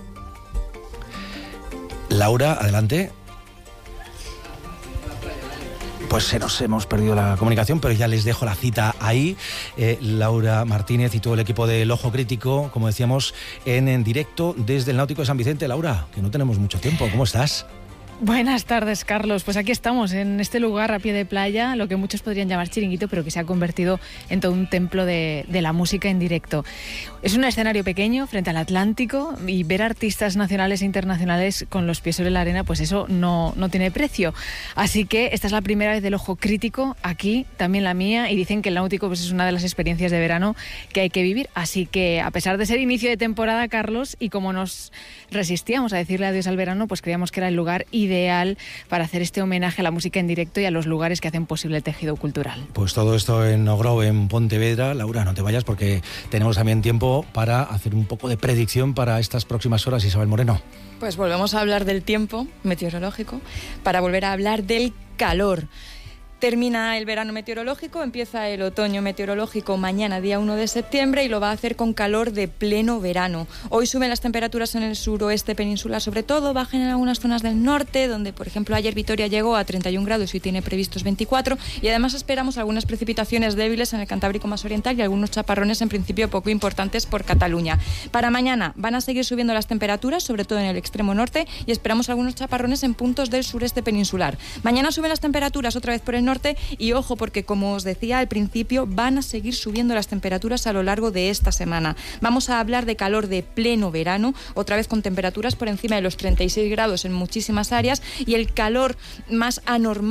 Laura, adelante. Pues se nos hemos perdido la comunicación, pero ya les dejo la cita ahí. Eh, Laura Martínez y todo el equipo del Ojo Crítico, como decíamos, en, en directo desde el Náutico de San Vicente. Laura, que no tenemos mucho tiempo, ¿cómo estás? Buenas tardes, Carlos. Pues aquí estamos, en este lugar a pie de playa, lo que muchos podrían llamar chiringuito, pero que se ha convertido en todo un templo de, de la música en directo. Es un escenario pequeño frente al Atlántico y ver artistas nacionales e internacionales con los pies sobre la arena, pues eso no, no tiene precio. Así que esta es la primera vez del Ojo Crítico aquí, también la mía, y dicen que el náutico pues es una de las experiencias de verano que hay que vivir. Así que, a pesar de ser inicio de temporada, Carlos, y como nos resistíamos a decirle adiós al verano, pues creíamos que era el lugar ideal ideal para hacer este homenaje a la música en directo y a los lugares que hacen posible el tejido cultural. Pues todo esto en Ogrove, en Pontevedra. Laura, no te vayas porque tenemos también tiempo para hacer un poco de predicción para estas próximas horas. Isabel Moreno. Pues volvemos a hablar del tiempo meteorológico para volver a hablar del calor. Termina el verano meteorológico, empieza el otoño meteorológico mañana, día uno de septiembre, y lo va a hacer con calor de pleno verano. Hoy suben las temperaturas en el suroeste peninsular, sobre todo, bajan en algunas zonas del norte, donde, por ejemplo, ayer Vitoria llegó a treinta y un grados y tiene previstos veinticuatro, y además esperamos algunas precipitaciones débiles en el Cantábrico más oriental y algunos chaparrones, en principio, poco importantes por Cataluña. Para mañana van a seguir subiendo las temperaturas, sobre todo en el extremo norte, y esperamos algunos chaparrones en puntos del sureste peninsular. Mañana suben las temperaturas otra vez por el norte, y ojo porque, como os decía al principio, van a seguir subiendo las temperaturas a lo largo de esta semana. Vamos a hablar de calor de pleno verano, otra vez con temperaturas por encima de los treinta y seis grados en muchísimas áreas, y el calor más anormal